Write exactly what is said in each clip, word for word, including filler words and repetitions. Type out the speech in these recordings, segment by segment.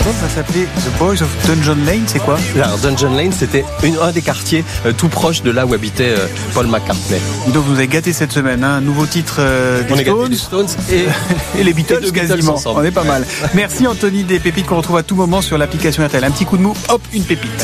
l'album va s'appeler The Boys of Dungeon Lane, c'est quoi? Alors, Dungeon Lane, c'était une, un des quartiers euh, tout proche de là où habitait euh, Paul McCartney. Donc vous avez gâté cette semaine, hein, un nouveau titre euh, des On est Stones, gâté des Stones et, et les Beatles, et quasiment. Beatles On est pas mal. Merci Anthony, des pépites qu'on retrouve à tout moment sur l'application R T L. Un petit coup de mou, hop, une pépite.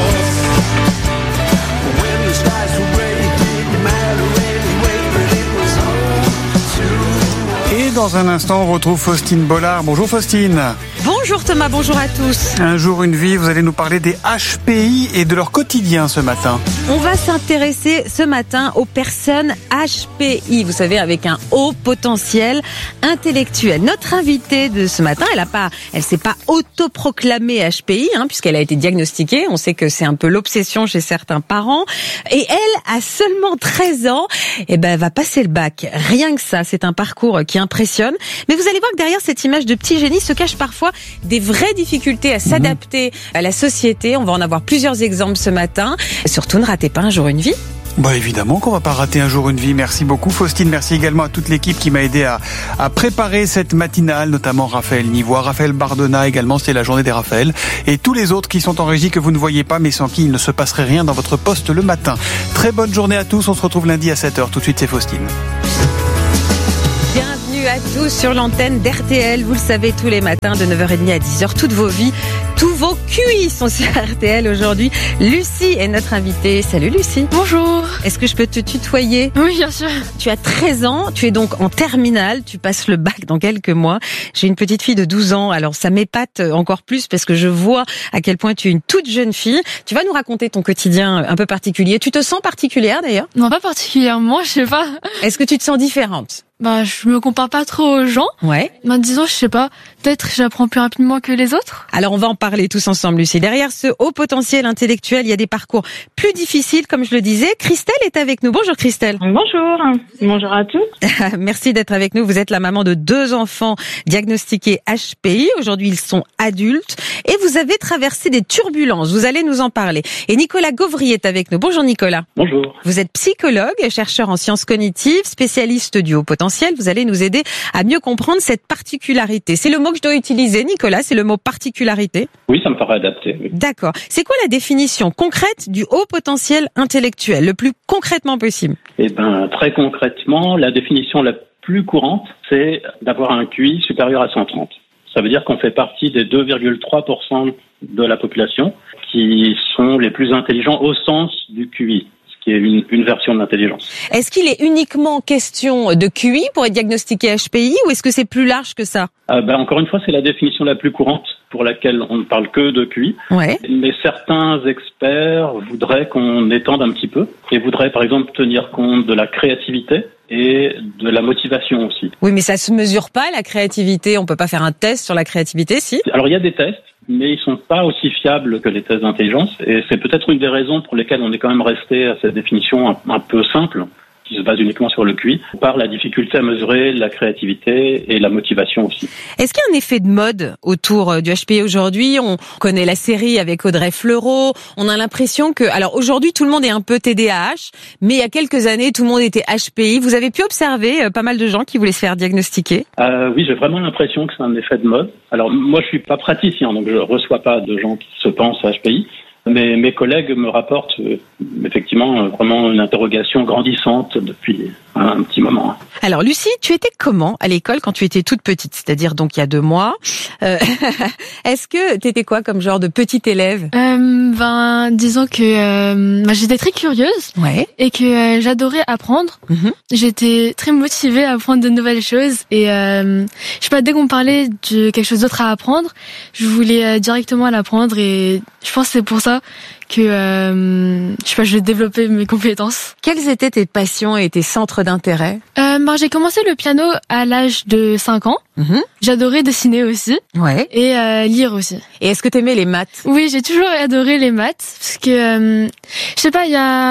Et dans un instant, on retrouve Faustine Bollard. Bonjour Faustine. Bonjour Thomas, bonjour à tous. Un jour, une vie, vous allez nous parler des H P I et de leur quotidien ce matin. On va s'intéresser ce matin aux personnes H P I, vous savez, avec un haut potentiel intellectuel. Notre invitée de ce matin, elle a pas, elle s'est pas autoproclamée H P I, hein, puisqu'elle a été diagnostiquée. On sait que c'est un peu l'obsession chez certains parents. Et elle, à seulement treize ans, eh ben, elle va passer le bac. Rien que ça, c'est un parcours qui impressionne. Mais vous allez voir que derrière cette image de petit génie se cachent parfois des vraies difficultés à s'adapter mmh. à la société. On va en avoir plusieurs exemples ce matin. Surtout, ne ratez pas un jour une vie. Bah évidemment qu'on va pas rater un jour une vie. Merci beaucoup Faustine, merci également à toute l'équipe qui m'a aidé à, à préparer cette matinale, notamment Raphaël Nivois, Raphaël Bardona également, c'était la journée des Raphaël, et tous les autres qui sont en régie que vous ne voyez pas mais sans qui il ne se passerait rien dans votre poste le matin. Très bonne journée à tous, on se retrouve lundi à sept heures. Tout de suite c'est Faustine. Bienvenue à tous sur l'antenne d'R T L. Vous le savez, tous les matins de neuf heures trente à dix heures, toutes vos vies, tous vos Q I sont sur R T L aujourd'hui. Lucie est notre invitée. Salut Lucie. Bonjour. Est-ce que je peux te tutoyer? Oui, bien sûr. Tu as treize ans, tu es donc en terminale, tu passes le bac dans quelques mois. J'ai une petite fille de douze ans, alors ça m'épate encore plus parce que je vois à quel point tu es une toute jeune fille. Tu vas nous raconter ton quotidien un peu particulier. Tu te sens particulière d'ailleurs? Non, pas particulièrement, je sais pas. Est-ce que tu te sens différente? Bah, je me compare pas trop aux gens. Ouais. Bah, disons, je sais pas, peut-être j'apprends plus rapidement que les autres. Alors, on va en parler tous ensemble, Lucie. Derrière ce haut potentiel intellectuel, il y a des parcours plus difficiles, comme je le disais. Christelle est avec nous. Bonjour Christelle. Bonjour. Bonjour à tous. Merci d'être avec nous. Vous êtes la maman de deux enfants diagnostiqués H P I. Aujourd'hui, ils sont adultes. Et vous avez traversé des turbulences. Vous allez nous en parler. Et Nicolas Gauvry est avec nous. Bonjour Nicolas. Bonjour. Vous êtes psychologue, chercheur en sciences cognitives, spécialiste du haut potentiel. Vous allez nous aider à mieux comprendre cette particularité. C'est le mot que je dois utiliser, Nicolas, c'est le mot particularité? Oui, ça me paraît adapté. Oui. D'accord. C'est quoi la définition concrète du haut potentiel intellectuel, le plus concrètement possible? Eh ben, très concrètement, la définition la plus courante, c'est d'avoir un Q I supérieur à cent trente. Ça veut dire qu'on fait partie des deux virgule trois pour cent de la population qui sont les plus intelligents au sens du Q I. Qui est une, une version de l'intelligence. Est-ce qu'il est uniquement question de Q I pour être diagnostiqué H P I ou est-ce que c'est plus large que ça? euh, ben, Encore une fois, c'est la définition la plus courante pour laquelle on ne parle que de Q I. Ouais. Mais certains experts voudraient qu'on étende un petit peu et voudraient par exemple tenir compte de la créativité et de la motivation aussi. Oui, mais ça se mesure pas, la créativité. On peut pas faire un test sur la créativité, si? Alors il y a des tests, mais ils sont pas aussi fiables que les tests d'intelligence. Et c'est peut-être une des raisons pour lesquelles on est quand même resté à cette définition un, un peu simple, qui se base uniquement sur le Q I, par la difficulté à mesurer la créativité et la motivation aussi. Est-ce qu'il y a un effet de mode autour du H P I aujourd'hui? On connaît la série avec Audrey Fleurot. On a l'impression que, alors aujourd'hui, tout le monde est un peu T D A H, mais il y a quelques années, tout le monde était H P I. Vous avez pu observer pas mal de gens qui voulaient se faire diagnostiquer? Euh, oui, j'ai vraiment l'impression que c'est un effet de mode. Alors moi, je suis pas praticien, donc je reçois pas de gens qui se pensent H P I. Mais mes collègues me rapportent euh, effectivement euh, vraiment une interrogation grandissante depuis un, un petit moment. Alors Lucie, tu étais comment à l'école quand tu étais toute petite? C'est-à-dire donc il y a deux mois. Euh, est-ce que tu étais quoi comme genre de petite élève? euh, Ben, disons que euh, ben, j'étais très curieuse. Ouais. Et que euh, j'adorais apprendre. Mm-hmm. J'étais très motivée à apprendre de nouvelles choses. Et euh, je sais pas, dès qu'on me parlait de quelque chose d'autre à apprendre, je voulais euh, directement l'apprendre. Et je pense que c'est pour ça que euh, je sais pas, je vais développer mes compétences. Quelles étaient tes passions et tes centres d'intérêt? euh, ben, J'ai commencé le piano à l'âge de cinq ans. Mmh. J'adorais dessiner aussi. Ouais. Et euh, lire aussi. Et est-ce que t'aimais les maths? Oui, j'ai toujours adoré les maths parce que euh, je sais pas, il y a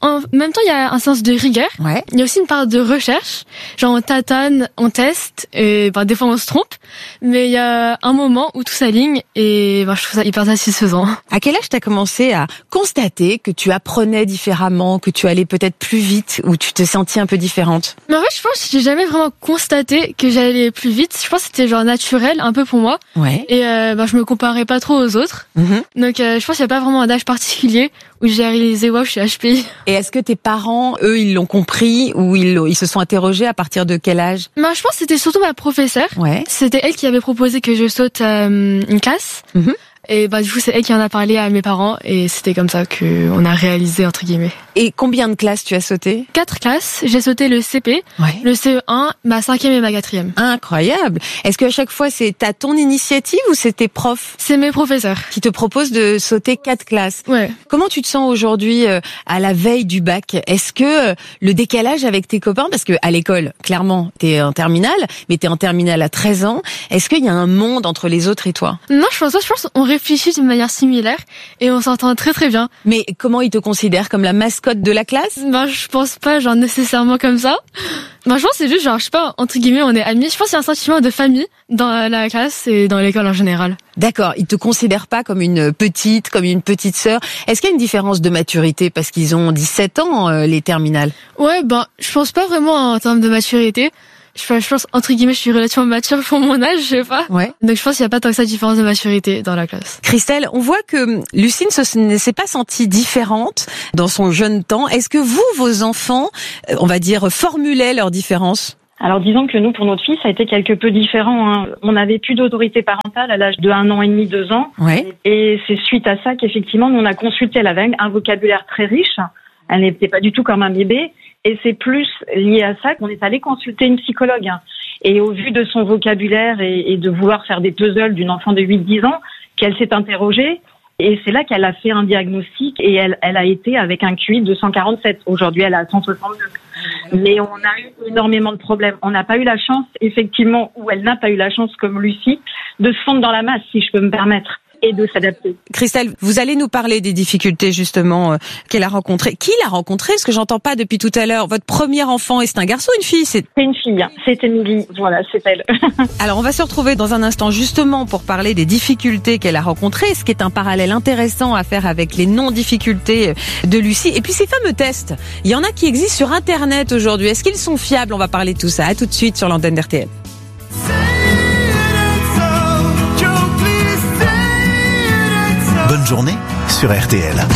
en même temps, il y a un sens de rigueur. Ouais. Il y a aussi une part de recherche. Genre, on tâtonne, on teste, et ben, des fois, on se trompe. Mais il y a un moment où tout s'aligne, et ben, je trouve ça hyper satisfaisant. À quel âge t'as commencé à constater que tu apprenais différemment, que tu allais peut-être plus vite, ou tu te sentis un peu différente? Mais en fait, je pense que j'ai jamais vraiment constaté que j'allais plus vite. Je pense que c'était genre naturel, un peu pour moi. Ouais. Et euh, ben, je me comparais pas trop aux autres. Mm-hmm. Donc, euh, je pense qu'il n'y a pas vraiment un âge particulier où j'ai réalisé, waouh, je suis H P I. Et est-ce que tes parents, eux, ils l'ont compris ou ils, ils se sont interrogés à partir de quel âge? Ben, je pense que c'était surtout ma professeure. Ouais. C'était elle qui avait proposé que je saute euh, une classe. Mm-hmm. Et bah du coup c'est elle qui en a parlé à mes parents et c'était comme ça que on a réalisé entre guillemets. Et combien de classes tu as sauté? Quatre classes. J'ai sauté le C P, Ouais. le C E un, ma cinquième et ma quatrième. Incroyable. Est-ce qu'à chaque fois c'est à ton initiative ou c'est tes profs C'est mes professeurs. qui te proposent de sauter quatre classes? Ouais. Comment tu te sens aujourd'hui euh, à la veille du bac? Est-ce que euh, le décalage avec tes copains, parce que à l'école, clairement, t'es en terminale, mais t'es en terminale à treize ans, est-ce qu'il y a un monde entre les autres et toi? Non, je pense pas. Je pense qu'on réfléchit de manière similaire et on s'entend très très bien. Mais comment ils te considèrent, comme la mascotte de la classe? Ben je pense pas genre nécessairement comme ça. Ben je pense que c'est juste genre je sais pas entre guillemets on est amis. Je pense qu'il y a un sentiment de famille dans la classe et dans l'école en général. D'accord, ils te considèrent pas comme une petite, comme une petite sœur. Est-ce qu'il y a une différence de maturité parce qu'ils ont dix-sept ans euh, les terminales? Ouais, ben je pense pas vraiment en termes de maturité. Je, je pense, entre guillemets, je suis relativement mature pour mon âge, je sais pas. Ouais. Donc je pense qu'il n'y a pas tant que ça de différence de maturité dans la classe. Christelle, on voit que Lucie ne s'est pas sentie différente dans son jeune temps. Est-ce que vous, vos enfants, on va dire, formulaient leurs différences? Alors disons que nous, pour notre fille, ça a été quelque peu différent. Hein. On n'avait plus d'autorité parentale à l'âge de un an et demi, deux ans. Ouais. Et c'est suite à ça qu'effectivement, nous, on a consulté. Elle avait un vocabulaire très riche. Elle n'était pas du tout comme un bébé. Et c'est plus lié à ça qu'on est allé consulter une psychologue. Et au vu de son vocabulaire et, et de vouloir faire des puzzles d'une enfant de huit dix ans, qu'elle s'est interrogée. Et c'est là qu'elle a fait un diagnostic et elle, elle a été avec un Q I de cent quarante-sept. Aujourd'hui, elle a cent soixante-deux. Mais on a eu énormément de problèmes. On n'a pas eu la chance, effectivement, ou elle n'a pas eu la chance, comme Lucie, de se fondre dans la masse, si je peux me permettre, et de s'adapter. Christelle, vous allez nous parler des difficultés justement euh, qu'elle a rencontrées. Qui l'a rencontrée? Parce que j'entends pas depuis tout à l'heure. Votre premier enfant, et c'est un garçon ou une fille? C'est C'est une fille, c'est Émilie, voilà, c'est elle. Alors on va se retrouver dans un instant justement pour parler des difficultés qu'elle a rencontrées, ce qui est un parallèle intéressant à faire avec les non-difficultés de Lucie. Et puis ces fameux tests, il y en a qui existent sur Internet aujourd'hui. Est-ce qu'ils sont fiables? On va parler de tout ça. À tout de suite sur l'antenne d'R T L. Bonne journée sur R T L.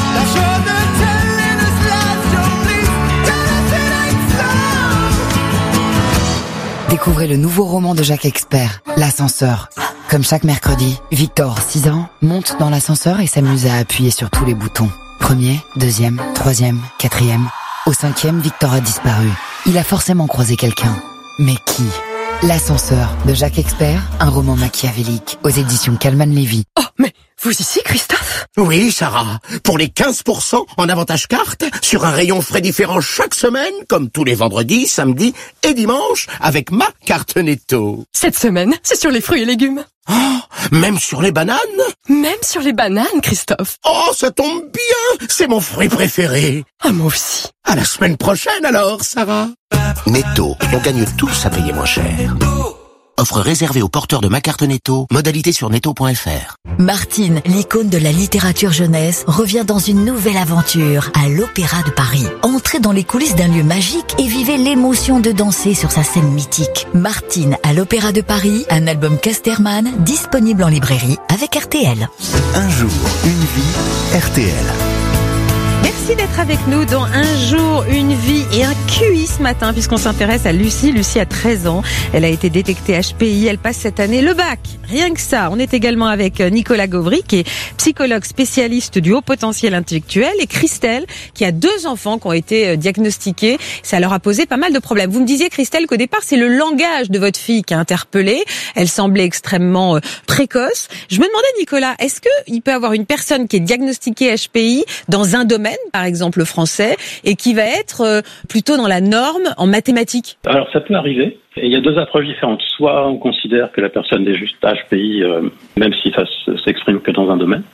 Découvrez le nouveau roman de Jacques Expert, L'ascenseur. Comme chaque mercredi, Victor, six ans, monte dans l'ascenseur et s'amuse à appuyer sur tous les boutons. Premier, deuxième, troisième, quatrième. Au cinquième, Victor a disparu. Il a forcément croisé quelqu'un. Mais qui? L'ascenseur de Jacques Expert, un roman machiavélique aux éditions Calman Lévy. Oh, mais vous ici, Christophe? Oui, Sarah. Pour les quinze pour cent en avantage carte, sur un rayon frais différent chaque semaine, comme tous les vendredis, samedis et dimanches, avec ma carte Netto. Cette semaine, c'est sur les fruits et légumes. Oh, même sur les bananes? Même sur les bananes, Christophe. Oh, ça tombe bien. C'est mon fruit préféré. Ah, moi aussi. À la semaine prochaine alors, Sarah. Netto, on gagne tous à payer moins cher. Offre réservée aux porteurs de ma carte Netto. Modalité sur netto point f r. Martine, l'icône de la littérature jeunesse, revient dans une nouvelle aventure à l'Opéra de Paris. Entrez dans les coulisses d'un lieu magique et vivez l'émotion de danser sur sa scène mythique. Martine à l'Opéra de Paris, un album Casterman disponible en librairie avec R T L. Un jour, une vie, R T L. Merci d'être avec nous dans Un jour, une vie et un Q I ce matin, puisqu'on s'intéresse à Lucie. Lucie a treize ans. Elle a été détectée H P I. Elle passe cette année le bac. Rien que ça. On est également avec Nicolas Gauvry, qui est psychologue spécialiste du haut potentiel intellectuel, et Christelle, qui a deux enfants qui ont été diagnostiqués. Ça leur a posé pas mal de problèmes. Vous me disiez, Christelle, qu'au départ, c'est le langage de votre fille qui a interpellé. Elle semblait extrêmement précoce. Je me demandais, Nicolas, est-ce qu'il peut y avoir une personne qui est diagnostiquée H P I dans un domaine, par exemple le français, et qui va être plutôt dans la norme en mathématiques? Alors ça peut arriver. Et il y a deux approches différentes. Soit on considère que la personne est juste H P I, euh, même si ça s'exprime que dans un domaine.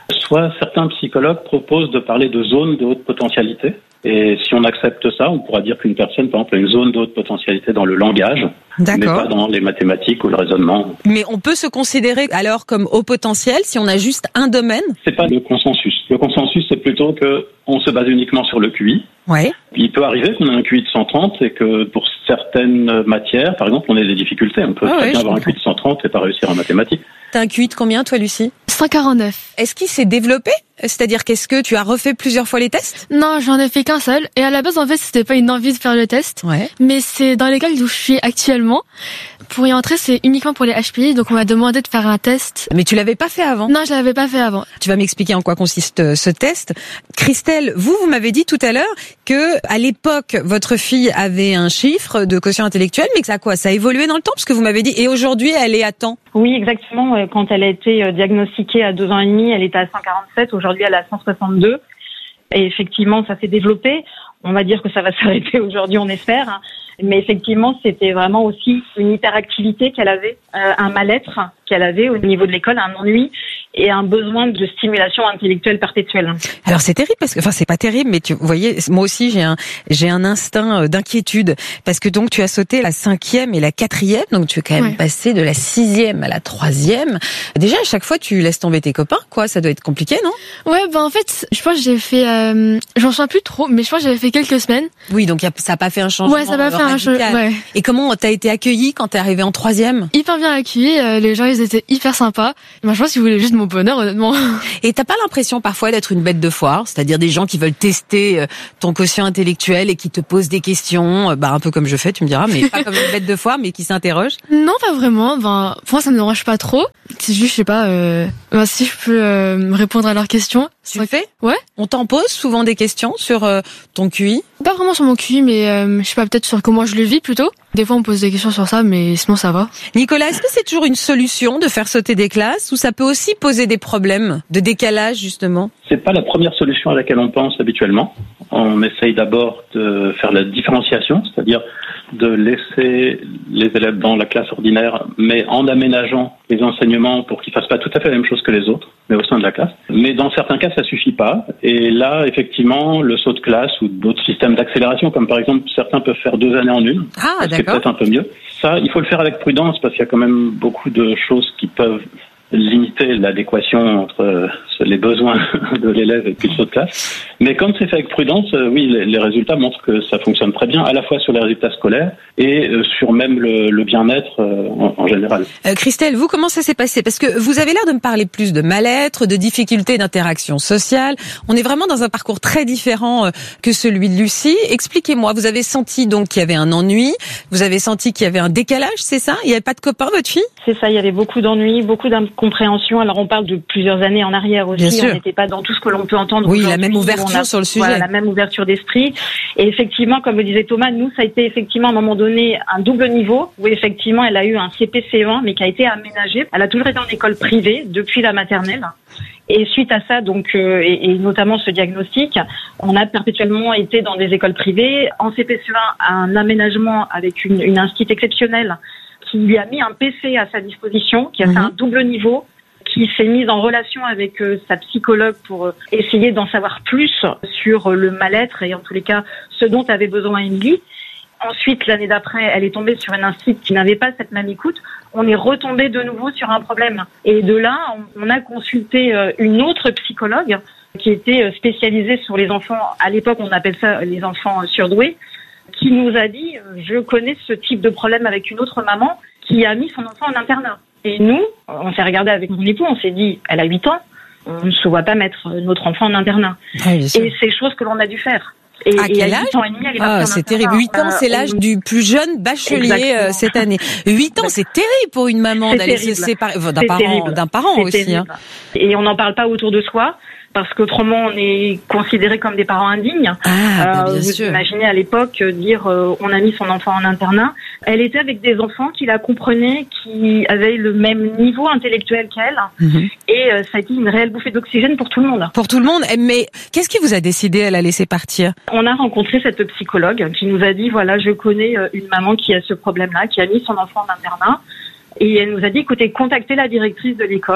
Soit certains psychologues proposent de parler de zones de haute potentialité. Et si on accepte ça, on pourra dire qu'une personne, par exemple, a une zone de haute potentialité dans le langage, mais pas dans les mathématiques ou le raisonnement. Mais on peut se considérer alors comme haut potentiel si on a juste un domaine? C'est pas le consensus. Le consensus, c'est plutôt que on se base uniquement sur le Q I. Ouais. Il peut arriver qu'on ait un Q I de cent trente et que pour certaines matières, par exemple, on ait des difficultés. On peut ah très ouais, bien avoir un Q I de cent trente et pas réussir en mathématiques. T'as un Q I de combien, toi, Lucie? cent quarante-neuf. Est-ce qu'il s'est développé? C'est-à-dire qu'est-ce que tu as refait plusieurs fois les tests? Non, j'en ai fait qu'un seul. Et à la base, en fait, c'était pas une envie de faire le test. Ouais. Mais c'est dans l'école où je suis actuellement. Pour y entrer, c'est uniquement pour les H P I. Donc, on m'a demandé de faire un test. Mais tu l'avais pas fait avant? Non, je l'avais pas fait avant. Tu vas m'expliquer en quoi consiste ce test. Christelle, vous, vous m'avez dit tout à l'heure que, à l'époque, votre fille avait un chiffre de quotient intellectuel, mais que ça a quoi? Ça a évolué dans le temps? Parce que vous m'avez dit, et aujourd'hui, elle est à temps. Oui, exactement. Quand elle a été diagnostiquée à deux ans et demi, elle était à cent quarante-sept. Aujourd'hui, elle est à cent soixante-deux. Et effectivement, ça s'est développé. On va dire que ça va s'arrêter aujourd'hui, on espère. Mais effectivement, c'était vraiment aussi une hyperactivité qu'elle avait, euh, un mal-être qu'elle avait au niveau de l'école, un ennui et un besoin de stimulation intellectuelle perpétuelle. Alors c'est terrible parce que, enfin c'est pas terrible, mais tu vous voyez, moi aussi j'ai un j'ai un instinct d'inquiétude parce que donc tu as sauté la cinquième et la quatrième, donc tu es quand même ouais. passé de la sixième à la troisième. Déjà à chaque fois tu laisses tomber tes copains, quoi, ça doit être compliqué, non? Ouais, ben en fait, je pense que j'ai fait, euh, j'en souviens plus trop, mais je pense que j'avais fait quelques semaines. Oui, donc ça a pas fait un changement. Ouais, ça a pas fait un changement. Ouais. Et comment t'as été accueillie quand t'es arrivée en troisième? Hyper bien accueillie, euh, les gens ils étaient hyper sympas. Moi je pense qu'ils voulaient juste mon bonheur, honnêtement. Et t'as pas l'impression parfois d'être une bête de foire, c'est-à-dire des gens qui veulent tester ton quotient intellectuel et qui te posent des questions, bah un peu comme je fais, tu me diras, mais pas comme une bête de foire, mais qui s'interrogent? Non, pas vraiment. Ben, pour moi ça me dérange pas trop. C'est juste, je sais pas, euh, ben, si je peux euh, répondre à leurs questions. Tu le fais? Ouais. On t'en pose souvent des questions sur euh, ton Q I? Pas vraiment sur mon Q I, mais euh, je sais pas, peut-être sur comment je le vis plutôt. Des fois, on me pose des questions sur ça, mais sinon, ça va. Nicolas, est-ce que c'est toujours une solution de faire sauter des classes ou ça peut aussi poser des problèmes de décalage, justement? C'est pas la première solution à laquelle on pense habituellement. On essaye d'abord de faire la différenciation, c'est-à-dire de laisser les élèves dans la classe ordinaire, mais en aménageant les enseignements pour qu'ils fassent pas tout à fait la même chose que les autres, mais au sein de la classe. Mais dans certains cas, ça suffit pas. Et là, effectivement, le saut de classe ou d'autres systèmes d'accélération, comme par exemple, certains peuvent faire deux années en une. Ah, d'accord. C'est peut-être un peu mieux. Ça, il faut le faire avec prudence parce qu'il y a quand même beaucoup de choses qui peuvent limiter l'adéquation entre les besoins de l'élève et puis le saut de classe. Mais quand c'est fait avec prudence, oui, les résultats montrent que ça fonctionne très bien, à la fois sur les résultats scolaires et sur même le, le bien-être en, en général. Euh, Christelle, vous, comment ça s'est passé? Parce que vous avez l'air de me parler plus de mal-être, de difficultés d'interaction sociale. On est vraiment dans un parcours très différent que celui de Lucie. Expliquez-moi, vous avez senti donc qu'il y avait un ennui, vous avez senti qu'il y avait un décalage, c'est ça? Il n'y avait pas de copains, votre fille? C'est ça, il y avait beaucoup d'ennuis, beaucoup d'incompréhension. Alors on parle de plusieurs années en arrière aussi, on n'était pas dans tout ce que l'on peut entendre. Oui, la même ouverture a, sur le sujet. Voilà, la même ouverture d'esprit. Et effectivement, comme le disait Thomas, nous, ça a été effectivement à un moment donné un double niveau, où effectivement elle a eu un C P C E un, mais qui a été aménagé. Elle a toujours été en école privée depuis la maternelle. Et suite à ça, donc, euh, et, et notamment ce diagnostic, on a perpétuellement été dans des écoles privées. En C P C E un, un aménagement avec une, une institut exceptionnelle qui lui a mis un P C à sa disposition, qui a mmh. fait un double niveau, qui s'est mise en relation avec euh, sa psychologue pour euh, essayer d'en savoir plus sur euh, le mal-être et en tous les cas ce dont avait besoin Emily. Ensuite, l'année d'après, elle est tombée sur un institut qui n'avait pas cette même écoute. On est retombé de nouveau sur un problème. Et de là, on, on a consulté euh, une autre psychologue qui était spécialisée sur les enfants. À l'époque, on appelle ça les enfants surdoués, qui nous a dit euh, « Je connais ce type de problème avec une autre maman qui a mis son enfant en internat. » Et nous, on s'est regardé avec mon époux, on s'est dit « Elle a huit ans, on ne se voit pas mettre notre enfant en internat. Ah, » Et c'est chose que l'on a dû faire. Et, à et quel à âge? huit ans et demi, elle est ah, c'est terrible. huit ans, c'est l'âge euh, du plus jeune bachelier euh, cette année. huit ans, c'est terrible pour une maman d'aller se séparer enfin, d'un parent, d'un parent aussi. Hein. Et on n'en parle pas autour de soi. Parce qu'autrement, on est considérés comme des parents indignes. Ah, bah, bien euh, vous sûr. imaginez à l'époque dire euh, on a mis son enfant en internat. Elle était avec des enfants qui la comprenaient, qui avaient le même niveau intellectuel qu'elle. Mm-hmm. Et euh, ça a été une réelle bouffée d'oxygène pour tout le monde. Pour tout le monde. Mais qu'est-ce qui vous a décidé à la laisser partir? On a rencontré cette psychologue qui nous a dit voilà, je connais une maman qui a ce problème-là, qui a mis son enfant en internat. Et elle nous a dit écoutez, contactez la directrice de l'école.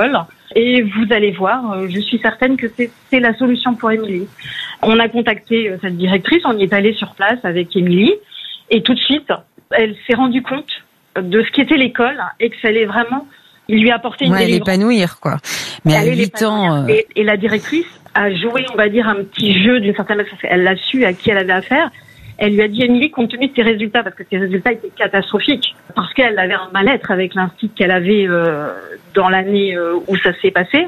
Et vous allez voir, euh, je suis certaine que c'est, c'est la solution pour Émilie. On a contacté euh, cette directrice, on y est allé sur place avec Émilie, et tout de suite, elle s'est rendue compte de ce qu'était l'école et que ça allait vraiment lui apporter une ouais, délivrance. l'épanouir, quoi. Mais à huit ans... Euh... Et, et la directrice a joué, on va dire, un petit jeu d'une certaine manière. Elle l'a su à qui elle avait affaire. Elle lui a dit, Émilie, compte tenu de tes résultats, parce que tes résultats étaient catastrophiques, parce qu'elle avait un mal-être avec l'institut qu'elle avait euh, dans l'année euh, où ça s'est passé.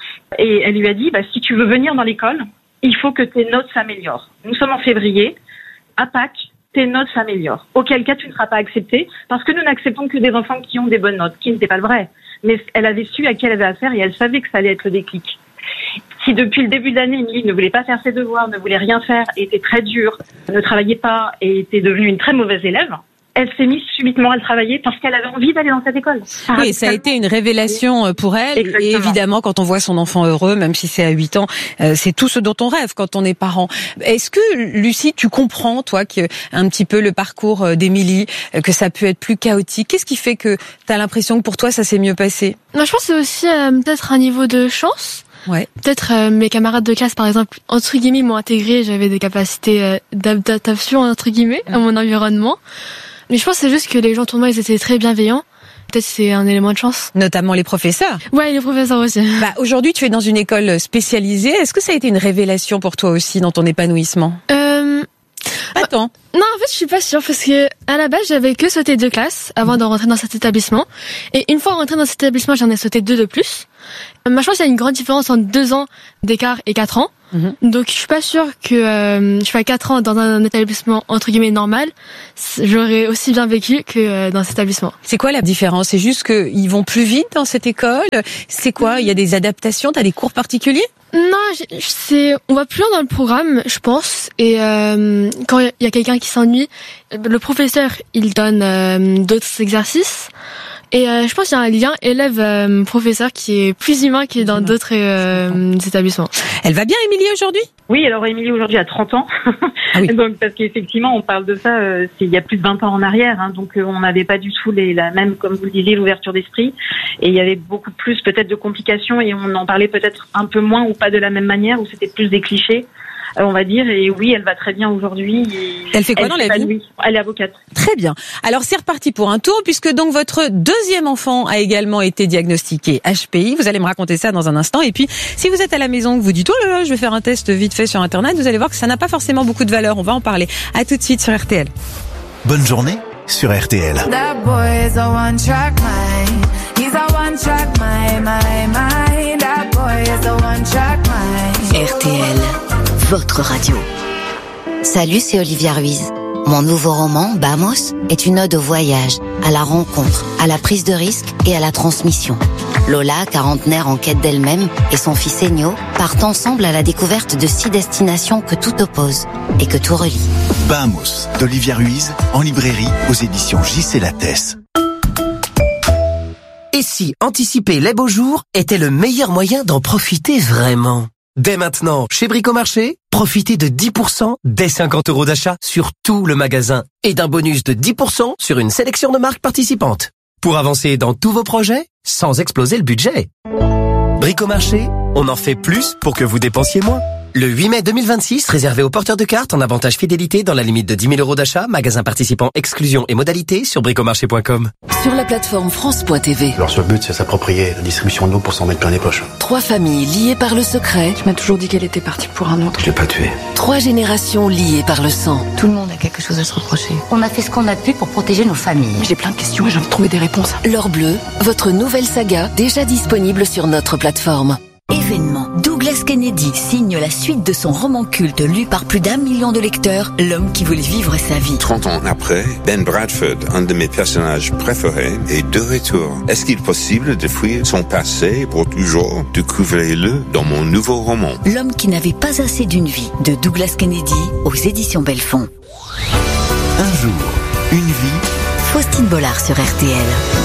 Et elle lui a dit, bah, si tu veux venir dans l'école, il faut que tes notes s'améliorent. Nous sommes en février. À Pâques, tes notes s'améliorent. Auquel cas, tu ne seras pas acceptée, parce que nous n'acceptons que des enfants qui ont des bonnes notes, qui n'était pas le vrai. Mais elle avait su à qui elle avait affaire et elle savait que ça allait être le déclic. Si depuis le début de l'année, Émilie ne voulait pas faire ses devoirs, ne voulait rien faire, était très dure, ne travaillait pas et était devenue une très mauvaise élève, elle s'est mise subitement à le travailler parce qu'elle avait envie d'aller dans cette école. Oui, ça a été une révélation pour elle. Exactement. Et évidemment, quand on voit son enfant heureux, même si c'est à huit ans, c'est tout ce dont on rêve quand on est parent. Est-ce que, Lucie, tu comprends, toi, que un petit peu le parcours d'Émilie, que ça peut être plus chaotique? Qu'est-ce qui fait que tu as l'impression que pour toi, ça s'est mieux passé? Moi, je pense que c'est aussi euh, peut-être un niveau de chance. Ouais. Peut-être euh, mes camarades de classe, par exemple, entre guillemets, m'ont intégré. J'avais des capacités euh, d'adaptation, entre guillemets, à mon environnement. Mais je pense que c'est juste que les gens autour de moi, ils étaient très bienveillants. Peut-être c'est un élément de chance. Notamment les professeurs. Ouais, les professeurs aussi. Bah, aujourd'hui, tu es dans une école spécialisée. Est-ce que ça a été une révélation pour toi aussi dans ton épanouissement? Euh... Pas tant. Non, en fait, je suis pas sûre parce que à la base, j'avais que sauté deux classes avant de rentrer dans cet établissement. Et une fois rentrée dans cet établissement, j'en ai sauté deux de plus. Moi, je pense qu'il y a une grande différence entre deux ans d'écart et quatre ans. Mmh. Donc, je suis pas sûre que euh, je fais quatre ans dans un établissement entre guillemets normal, j'aurais aussi bien vécu que euh, dans cet établissement. C'est quoi la différence? C'est juste qu'ils vont plus vite dans cette école? C'est quoi? Il y a des adaptations? T'as des cours particuliers? Non, c'est on va plus loin dans le programme, je pense. Et euh, quand il y a quelqu'un qui s'ennuie, le professeur il donne euh, d'autres exercices. Et euh, je pense qu'il y a un lien élève-professeur qui est plus humain que dans d'autres euh, établissements. Elle va bien, Émilie, aujourd'hui? Oui, alors Émilie aujourd'hui a trente ans. Ah oui. Donc parce qu'effectivement, on parle de ça, euh, c'est il y a plus de vingt ans en arrière. Hein, donc euh, on n'avait pas du tout les, la même, comme vous le disiez, l'ouverture d'esprit. Et il y avait beaucoup plus peut-être de complications et on en parlait peut-être un peu moins ou pas de la même manière, où c'était plus des clichés. On va dire, et oui, elle va très bien aujourd'hui. Elle fait quoi elle dans la vie? Elle est avocate. Très bien. Alors c'est reparti pour un tour, puisque donc votre deuxième enfant a également été diagnostiqué H P I. Vous allez me raconter ça dans un instant. Et puis, si vous êtes à la maison, que vous dites, oh là là, je vais faire un test vite fait sur Internet, vous allez voir que ça n'a pas forcément beaucoup de valeur. On va en parler. À tout de suite sur R T L. Bonne journée sur R T L. That boy is a one track mind. He's a one track mind, my mind. That boy is a one track mind. R T L. Votre radio. Salut, c'est Olivia Ruiz. Mon nouveau roman, Bamos, est une ode au voyage, à la rencontre, à la prise de risque et à la transmission. Lola, quarantenaire en quête d'elle-même, et son fils Enyo partent ensemble à la découverte de six destinations que tout oppose et que tout relie. Bamos, d'Olivia Ruiz, en librairie aux éditions J C Lattès. Et si anticiper les beaux jours était le meilleur moyen d'en profiter vraiment? Dès maintenant, chez Bricomarché, profitez de dix pour cent dès cinquante euros d'achat sur tout le magasin et d'un bonus de dix pour cent sur une sélection de marques participantes. Pour avancer dans tous vos projets, sans exploser le budget. Bricomarché, on en fait plus pour que vous dépensiez moins. Le huit mai deux mille vingt-six, réservé aux porteurs de cartes en avantage fidélité dans la limite de dix mille euros d'achat, magasin participant, exclusion et modalités sur bricomarché point com. Sur la plateforme France point T V. Leur seul but, c'est s'approprier la distribution d'eau pour s'en mettre plein les poches. Trois familles liées par le secret. Tu m'as toujours dit qu'elle était partie pour un autre. Je l'ai pas tuée. Trois générations liées par le sang. Tout le monde a quelque chose à se reprocher. On a fait ce qu'on a pu pour protéger nos familles. J'ai plein de questions et j'ai envie de trouver des réponses. L'Or Bleu, votre nouvelle saga, déjà disponible sur notre plateforme. Événement. Douglas Kennedy signe la suite de son roman culte lu par plus d'un million de lecteurs, L'homme qui voulait vivre sa vie. trente ans après, Ben Bradford, un de mes personnages préférés, est de retour. Est-ce qu'il est possible de fuir son passé pour toujours? Découvrez-le dans mon nouveau roman. L'homme qui n'avait pas assez d'une vie, de Douglas Kennedy, aux éditions Belfond. Un jour, une vie. Faustine Bollard sur R T L.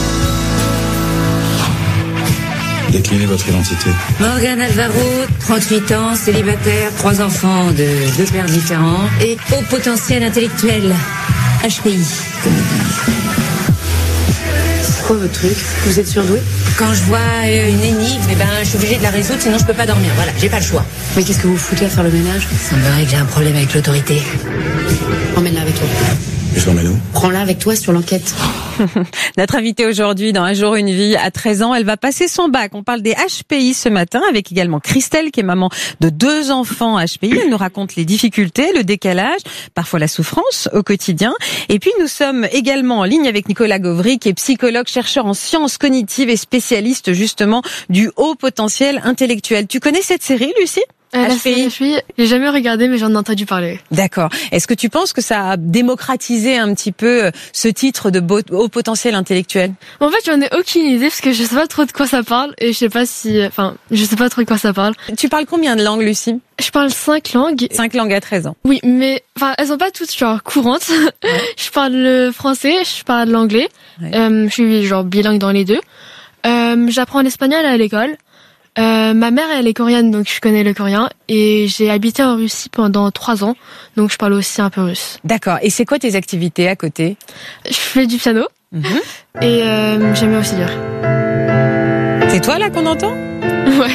Déclinez votre identité. Morgane Alvaro, trente-huit ans, célibataire, trois enfants de deux pères différents et haut potentiel intellectuel, H P I. C'est quoi votre truc? Vous êtes surdoué? Quand je vois euh, une énigme, eh ben, je suis obligée de la résoudre, sinon je peux pas dormir. Voilà, j'ai pas le choix. Mais qu'est-ce que vous foutez à faire le ménage? Semblerait que j'ai un problème avec l'autorité. Emmène-la avec toi. Je l'emmène où? Prends-la avec toi sur l'enquête. Notre invitée aujourd'hui dans Un jour une vie, à treize ans, elle va passer son bac. On parle des H P I ce matin avec également Christelle qui est maman de deux enfants H P I. Elle nous raconte les difficultés, le décalage, parfois la souffrance au quotidien. Et puis nous sommes également en ligne avec Nicolas Gauvry qui est psychologue, chercheur en sciences cognitives et spécialiste justement du haut potentiel intellectuel. Tu connais cette série, Lucie? Euh, la série H P I, j'ai jamais regardé, mais j'en ai entendu parler. D'accord. Est-ce que tu penses que ça a démocratisé un petit peu ce titre de haut potentiel intellectuel? En fait, j'en ai aucune idée parce que je sais pas trop de quoi ça parle et je sais pas si, enfin, je sais pas trop de quoi ça parle. Tu parles combien de langues, Lucie? Je parle cinq langues. Cinq langues à treize ans. Oui, mais enfin, elles sont pas toutes genre courantes. Ouais. Je parle le français, je parle l'anglais. Ouais. Euh, je suis genre bilingue dans les deux. Euh, j'apprends l'espagnol à l'école. Euh, ma mère, elle est coréenne, donc je connais le coréen. Et j'ai habité en Russie pendant trois ans, donc je parle aussi un peu russe. D'accord. Et c'est quoi tes activités à côté? Je fais du piano. Mm-hmm. Et euh, j'aime bien aussi lire. C'est toi là qu'on entend? Ouais.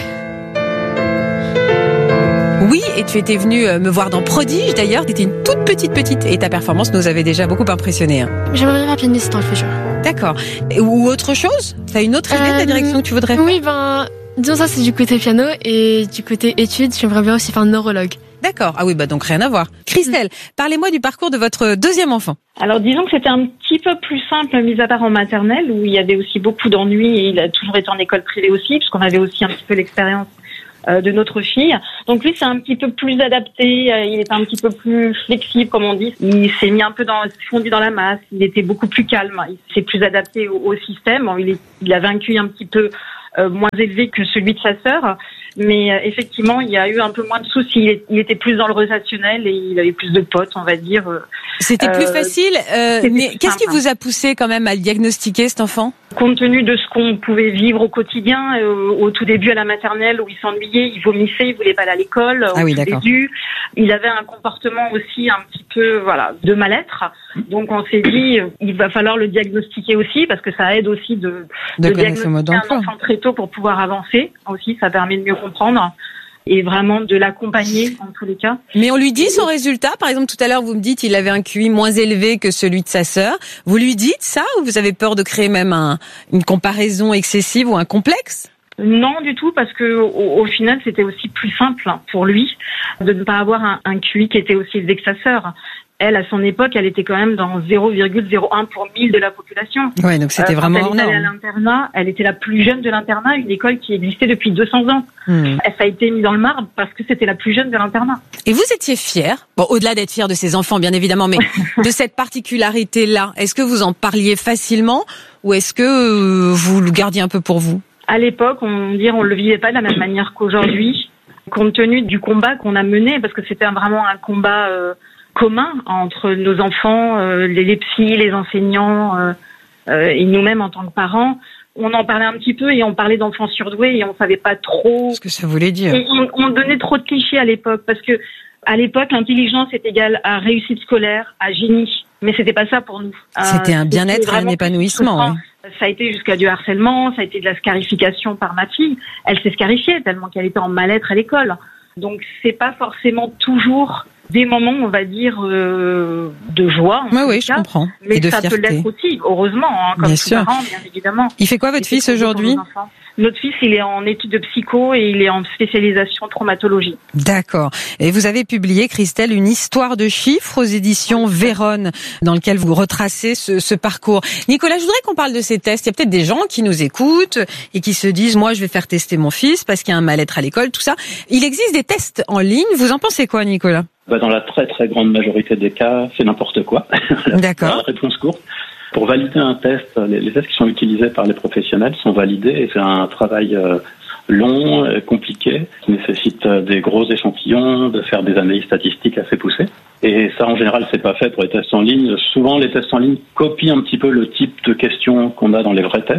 Oui, et tu étais venue me voir dans Prodige d'ailleurs, tu étais une toute petite petite et ta performance nous avait déjà beaucoup impressionné. Hein. J'aimerais bien faire pianiste dans le futur. D'accord. Ou autre chose? T'as une autre idée euh, de la direction que tu voudrais faire? Oui, ben, disons ça c'est du côté piano et du côté études, j'aimerais bien aussi faire neurologue. D'accord. Ah oui, bah donc rien à voir. Christelle, mmh. parlez-moi du parcours de votre deuxième enfant. Alors disons que c'était un petit peu plus simple, mis à part en maternelle, où il y avait aussi beaucoup d'ennuis et il a toujours été en école privée aussi, puisqu'on avait aussi un petit peu l'expérience de notre fille. Donc lui, c'est un petit peu plus adapté, il était un petit peu plus flexible, comme on dit. Il s'est mis un peu dans, fondu dans la masse, il était beaucoup plus calme, il s'est plus adapté au, au système. Bon, il, est, il avait un Q I un petit peu euh, moins élevé que celui de sa sœur, mais euh, effectivement, il y a eu un peu moins de soucis. Il, il était plus dans le relationnel et il avait plus de potes, on va dire. C'était plus euh, facile, euh, mais plus qu'est-ce qui vous a poussé quand même à le diagnostiquer, cet enfant? Compte tenu de ce qu'on pouvait vivre au quotidien, euh, au tout début à la maternelle où il s'ennuyait, il vomissait, il voulait pas aller à l'école. Ah au oui, tout d'accord. Début, il avait un comportement aussi un petit peu, voilà, de mal-être. Donc on s'est dit, il va falloir le diagnostiquer aussi parce que ça aide aussi de, de, de diagnostiquer un enfant très tôt pour pouvoir avancer. Aussi, ça permet de mieux comprendre. Et vraiment de l'accompagner en tous les cas. Mais on lui dit son résultat. Par exemple, tout à l'heure, vous me dites il avait un Q I moins élevé que celui de sa sœur. Vous lui dites ça ou vous avez peur de créer même un, une comparaison excessive ou un complexe? Non du tout, parce que au, au final c'était aussi plus simple pour lui de ne pas avoir un, un Q I qui était aussi élevé que sa sœur. Elle, à son époque, elle était quand même dans zéro virgule zéro un pour mille de la population. Ouais, donc c'était euh, vraiment hors norme. Elle était à l'internat, elle était la plus jeune de l'internat, une école qui existait depuis deux cents ans. Hmm. Elle a été mise dans le marbre parce que c'était la plus jeune de l'internat. Et vous étiez fière, bon, au-delà d'être fière de ses enfants, bien évidemment, mais de cette particularité-là, est-ce que vous en parliez facilement ou est-ce que vous le gardiez un peu pour vous? À l'époque, on dire, on le vivait pas de la même manière qu'aujourd'hui, compte tenu du combat qu'on a mené, parce que c'était vraiment un combat euh, commun entre nos enfants, euh, les, les psys, les enseignants euh, euh, et nous-mêmes en tant que parents. On en parlait un petit peu et on parlait d'enfants surdoués et on savait pas trop ce que ça voulait dire. Et on, on donnait trop de clichés à l'époque parce que à l'époque l'intelligence est égale à réussite scolaire, à génie, mais c'était pas ça pour nous. C'était euh, un bien-être et un épanouissement. Oui. Ça a été jusqu'à du harcèlement, ça a été de la scarification par ma fille. Elle s'est scarifiée tellement qu'elle était en mal-être à l'école. Donc c'est pas forcément toujours des moments, on va dire, euh, de joie. Oui, oui, je comprends. Mais et de ça fierté. peut l'être aussi, heureusement, hein, comme bien tout sûr. parent, bien évidemment. Il fait quoi votre fils aujourd'hui? Notre fils, il est en études de psycho et il est en spécialisation traumatologie. D'accord. Et vous avez publié, Christelle, une histoire de chiffres aux éditions Vérone, dans lequel vous retracez ce, ce parcours. Nicolas, je voudrais qu'on parle de ces tests. Il y a peut-être des gens qui nous écoutent et qui se disent, moi, je vais faire tester mon fils parce qu'il y a un mal-être à l'école, tout ça. Il existe des tests en ligne. Vous en pensez quoi, Nicolas? Bah, dans la très très grande majorité des cas, c'est n'importe quoi. D'accord. La réponse courte. Pour valider un test, les, les tests qui sont utilisés par les professionnels sont validés et c'est un travail euh, long, euh, compliqué, qui nécessite euh, des gros échantillons, de faire des analyses statistiques assez poussées. Et ça, en général, c'est pas fait pour les tests en ligne. Souvent, les tests en ligne copient un petit peu le type de questions qu'on a dans les vrais tests.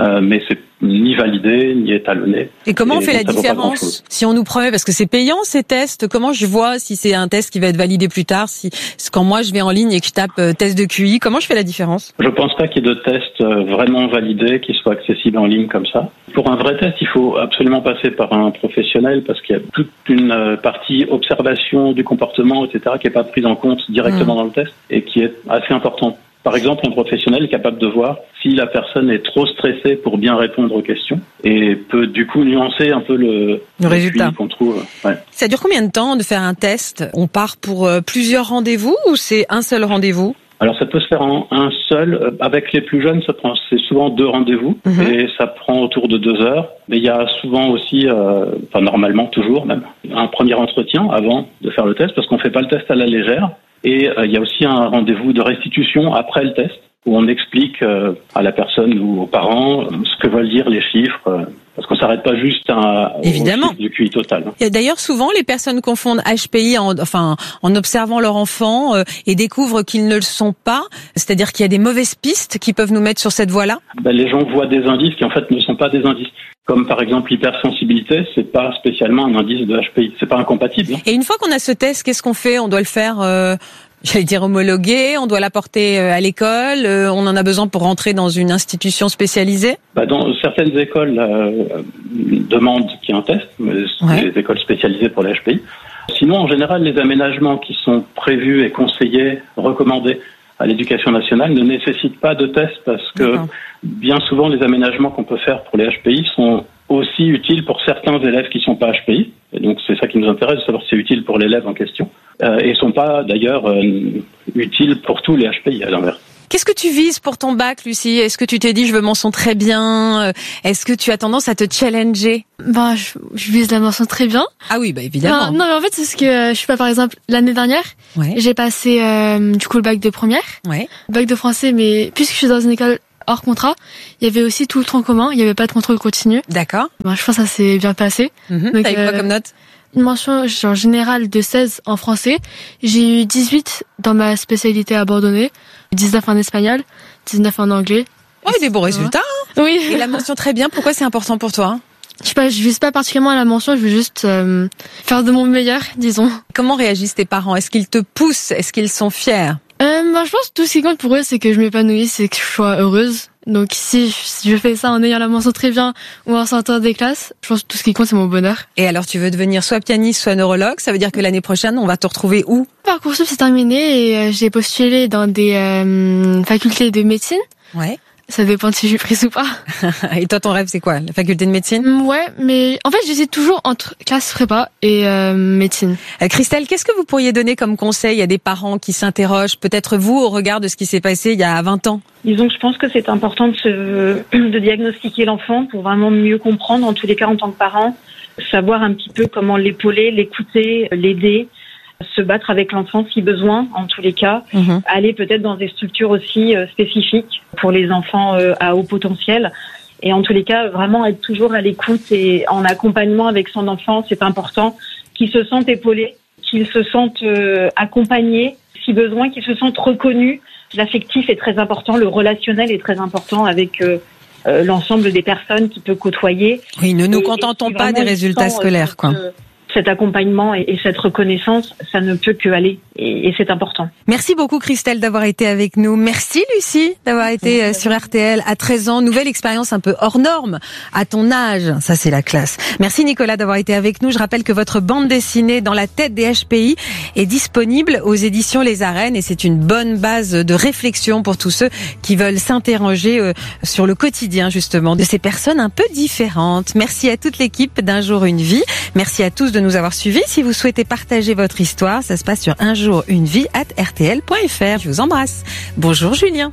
euh, mais c'est ni validé, ni étalonné. Et comment on et fait la différence si on nous promet, parce que c'est payant ces tests, comment je vois si c'est un test qui va être validé plus tard, si quand moi je vais en ligne et que je tape euh, test de Q I, comment je fais la différence? Je pense pas qu'il y ait de tests euh, vraiment validés qui soient accessibles en ligne comme ça. Pour un vrai test, il faut absolument passer par un professionnel parce qu'il y a toute une euh, partie observation du comportement, et cetera, qui n'est pas prise en compte directement mmh. dans le test et qui est assez importante. Par exemple, un professionnel est capable de voir si la personne est trop stressée pour bien répondre aux questions et peut du coup nuancer un peu le, le résultat qu'on trouve. Ouais. Ça dure combien de temps de faire un test? On part pour euh, plusieurs rendez-vous ou c'est un seul rendez-vous? Alors ça peut se faire en un seul. Avec les plus jeunes, ça prend, c'est souvent deux rendez-vous mmh. et ça prend autour de deux heures. Mais il y a souvent aussi, euh, enfin normalement toujours même, un premier entretien avant de faire le test parce qu'on fait pas le test à la légère. Et euh, il y a aussi un rendez-vous de restitution après le test où on explique euh, à la personne ou aux parents euh, ce que veulent dire les chiffres. Euh, parce qu'on s'arrête pas juste à, Évidemment. au chiffre du Q I total. Et d'ailleurs, souvent, les personnes confondent H P I en, enfin, en observant leur enfant euh, et découvrent qu'ils ne le sont pas. C'est-à-dire qu'il y a des mauvaises pistes qui peuvent nous mettre sur cette voie-là. Ben, les gens voient des indices qui en fait ne sont pas des indices. Comme par exemple l'hypersensibilité, c'est pas spécialement un indice de H P I, c'est pas incompatible. Hein. Et une fois qu'on a ce test, qu'est-ce qu'on fait? On doit le faire, euh, j'allais dire homologué, on doit l'apporter à l'école, euh, on en a besoin pour rentrer dans une institution spécialisée? Bah dans certaines écoles euh, demandent qu'il y ait un test, mais ouais. les écoles spécialisées pour les H P I. Sinon, en général, les aménagements qui sont prévus et conseillés, recommandés à l'éducation nationale ne nécessitent pas de test parce que D'accord. bien souvent les aménagements qu'on peut faire pour les H P I sont aussi utiles pour certains élèves qui ne sont pas H P I. Et donc c'est ça qui nous intéresse, de savoir si c'est utile pour l'élève en question. Euh, et ne sont pas d'ailleurs euh, utiles pour tous les H P I à l'inverse. Qu'est-ce que tu vises pour ton bac, Lucie? Est-ce que tu t'es dit je veux mention très bien? Est-ce que tu as tendance à te challenger? Bah, je, je vise la mention très bien. Ah oui, bah évidemment. Non, non mais en fait c'est ce que je sais pas, par exemple l'année dernière, ouais. j'ai passé euh, du coup le bac de première, ouais. bac de français, mais puisque je suis dans une école hors contrat, il y avait aussi tout le tronc commun, il y avait pas de contrôle continu. D'accord. Bah, je pense que ça s'est bien passé. Mm-hmm. T'as eu quoi euh, comme note? Une mention genre générale de seize en français. J'ai eu dix-huit dans ma spécialité abandonnée, dix-neuf en espagnol, dix-neuf en anglais. Ouais, des bons résultats. Hein. Oui. Et la mention très bien, pourquoi c'est important pour toi? Je sais pas, je vise pas particulièrement à la mention, je veux juste euh, faire de mon meilleur, disons. Comment réagissent tes parents? Est-ce qu'ils te poussent? Est-ce qu'ils sont fiers? Euh, bah, je pense que tout ce qui compte pour eux, c'est que je m'épanouisse et que je sois heureuse. Donc si, si je fais ça en ayant la mention très bien ou en sortant des classes, je pense que tout ce qui compte, c'est mon bonheur. Et alors, tu veux devenir soit pianiste, soit neurologue? Ça veut dire que l'année prochaine, on va te retrouver où? Parcoursup, c'est terminé et euh, j'ai postulé dans des euh, facultés de médecine. Ouais. Ça dépend de si je suis prise ou pas. Et toi, ton rêve, c'est quoi? La faculté de médecine? Ouais, mais en fait, j'hésite toujours entre classe prépa et euh, médecine. Euh, Christelle, qu'est-ce que vous pourriez donner comme conseil à des parents qui s'interrogent, peut-être vous, au regard de ce qui s'est passé il y a vingt ans? Disons que je pense que c'est important de, se, de diagnostiquer l'enfant pour vraiment mieux comprendre, en tous les cas en tant que parent, savoir un petit peu comment l'épauler, l'écouter, l'aider, se battre avec l'enfant si besoin, en tous les cas, mmh. aller peut-être dans des structures aussi euh, spécifiques pour les enfants euh, à haut potentiel. Et en tous les cas, vraiment être toujours à l'écoute et en accompagnement avec son enfant, c'est important qu'il se sente épaulé, qu'il se sente euh, accompagné, si besoin, qu'il se sente reconnu. L'affectif est très important, le relationnel est très important avec euh, euh, l'ensemble des personnes qu'il peut côtoyer. Oui, ne nous et, contentons et pas des résultats sent, scolaires, quoi. Euh, cet accompagnement et, et cette reconnaissance, ça ne peut que aller et, et c'est important. Merci beaucoup Christelle d'avoir été avec nous. Merci Lucie d'avoir été euh, sur R T L à treize ans. Nouvelle expérience un peu hors norme à ton âge. Ça, c'est la classe. Merci Nicolas d'avoir été avec nous. Je rappelle que votre bande dessinée Dans la tête des H P I est disponible aux éditions Les Arènes et c'est une bonne base de réflexion pour tous ceux qui veulent s'interroger euh, sur le quotidien justement de ces personnes un peu différentes. Merci à toute l'équipe d'Un jour une vie. Merci à tous de nous avoir suivis. Si vous souhaitez partager votre histoire, ça se passe sur un jour une vie arobase r t l point f r. Je vous embrasse. Bonjour Julien.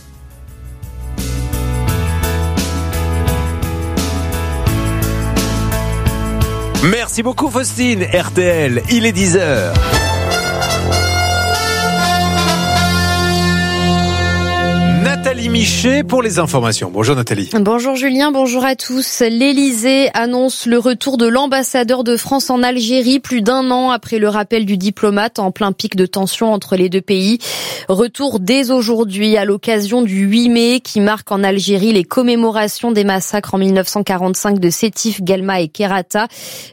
Merci beaucoup Faustine. R T L, il est dix heures. Nathalie Miché pour les informations. Bonjour Nathalie. Bonjour Julien, bonjour à tous. L'Élysée annonce le retour de l'ambassadeur de France en Algérie plus d'un an après le rappel du diplomate en plein pic de tension entre les deux pays. Retour dès aujourd'hui à l'occasion du huit mai qui marque en Algérie les commémorations des massacres en mille neuf cent quarante-cinq de Sétif, Guelma et Kerata,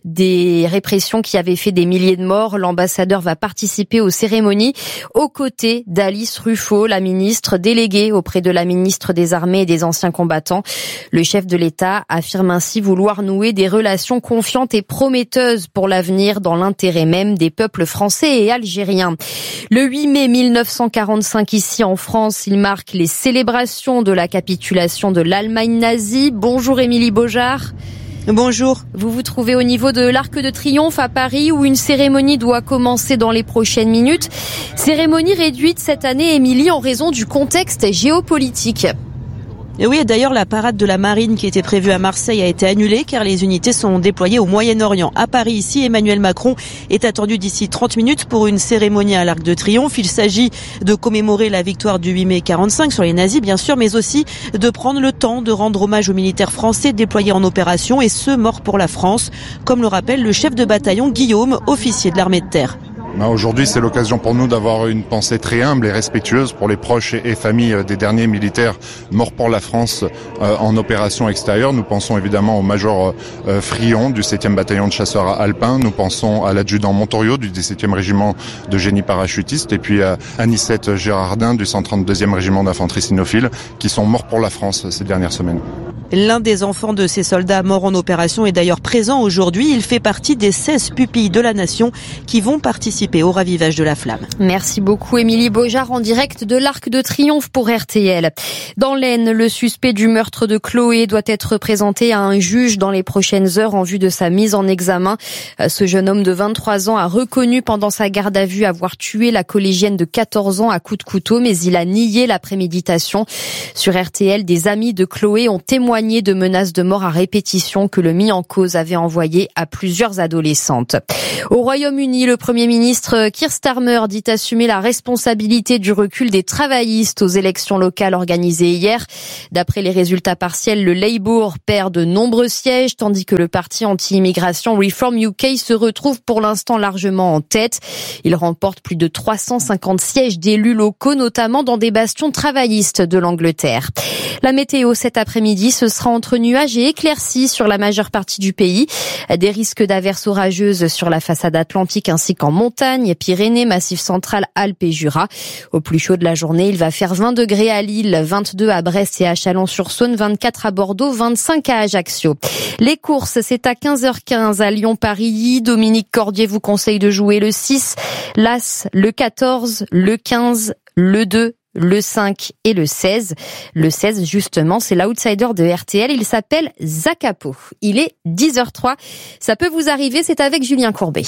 des répressions qui avaient fait des milliers de morts. L'ambassadeur va participer aux cérémonies aux côtés d'Alice Ruffo, la ministre déléguée auprès de la ministre des Armées et des Anciens Combattants. Le chef de l'État affirme ainsi vouloir nouer des relations confiantes et prometteuses pour l'avenir dans l'intérêt même des peuples français et algériens. Le huit mai mille neuf cent quarante-cinq ici en France, il marque les célébrations de la capitulation de l'Allemagne nazie. Bonjour Émilie Beaujard. Bonjour. Vous vous trouvez au niveau de l'Arc de Triomphe à Paris où une cérémonie doit commencer dans les prochaines minutes. Cérémonie réduite cette année, Émilie, en raison du contexte géopolitique. Et oui, d'ailleurs, la parade de la marine qui était prévue à Marseille a été annulée car les unités sont déployées au Moyen-Orient. À Paris, ici, Emmanuel Macron est attendu d'ici trente minutes pour une cérémonie à l'Arc de Triomphe. Il s'agit de commémorer la victoire du huit mai quarante-cinq sur les nazis, bien sûr, mais aussi de prendre le temps de rendre hommage aux militaires français déployés en opération et ceux morts pour la France, comme le rappelle le chef de bataillon Guillaume, officier de l'armée de terre. Aujourd'hui, c'est l'occasion pour nous d'avoir une pensée très humble et respectueuse pour les proches et familles des derniers militaires morts pour la France euh, en opération extérieure. Nous pensons évidemment au major euh, Frion du septième bataillon de chasseurs alpins. Nous pensons à l'adjudant Montorio du dix-septième régiment de génie parachutiste et puis à Anicette Gérardin du cent trente-deuxième régiment d'infanterie cynophile qui sont morts pour la France ces dernières semaines. L'un des enfants de ces soldats morts en opération est d'ailleurs présent aujourd'hui. Il fait partie des seize pupilles de la nation qui vont participer au ravivage de la flamme. Merci beaucoup Émilie Beaujard en direct de l'Arc de Triomphe pour R T L. Dans l'Aisne, le suspect du meurtre de Chloé doit être présenté à un juge dans les prochaines heures en vue de sa mise en examen. Ce jeune homme de vingt-trois ans a reconnu pendant sa garde à vue avoir tué la collégienne de quatorze ans à coups de couteau, mais il a nié la préméditation. Sur R T L, des amis de Chloé ont témoigné de menaces de mort à répétition que le mis en cause avait envoyées à plusieurs adolescentes. Au Royaume-Uni, le Premier ministre Keir Starmer dit assumer la responsabilité du recul des travaillistes aux élections locales organisées hier. D'après les résultats partiels, le Labour perd de nombreux sièges, tandis que le parti anti-immigration Reform U K se retrouve pour l'instant largement en tête. Il remporte plus de trois cent cinquante sièges d'élus locaux, notamment dans des bastions travaillistes de l'Angleterre. La météo cet après-midi, ce sera entre nuages et éclaircies sur la majeure partie du pays. Des risques d'averses orageuses sur la façade atlantique ainsi qu'en montagne, Pyrénées, Massif central, Alpes et Jura. Au plus chaud de la journée, il va faire vingt degrés à Lille, vingt-deux à Brest et à Chalon-sur-Saône, vingt-quatre à Bordeaux, vingt-cinq à Ajaccio. Les courses, c'est à quinze heures quinze à Lyon-Paris. Dominique Cordier vous conseille de jouer le six, l'As, le quatorze, le quinze, le deux, le cinq et le seize. Le seize, justement, c'est l'outsider de R T L. Il s'appelle Zakapo. Il est dix heures trois. Ça peut vous arriver, c'est avec Julien Courbet.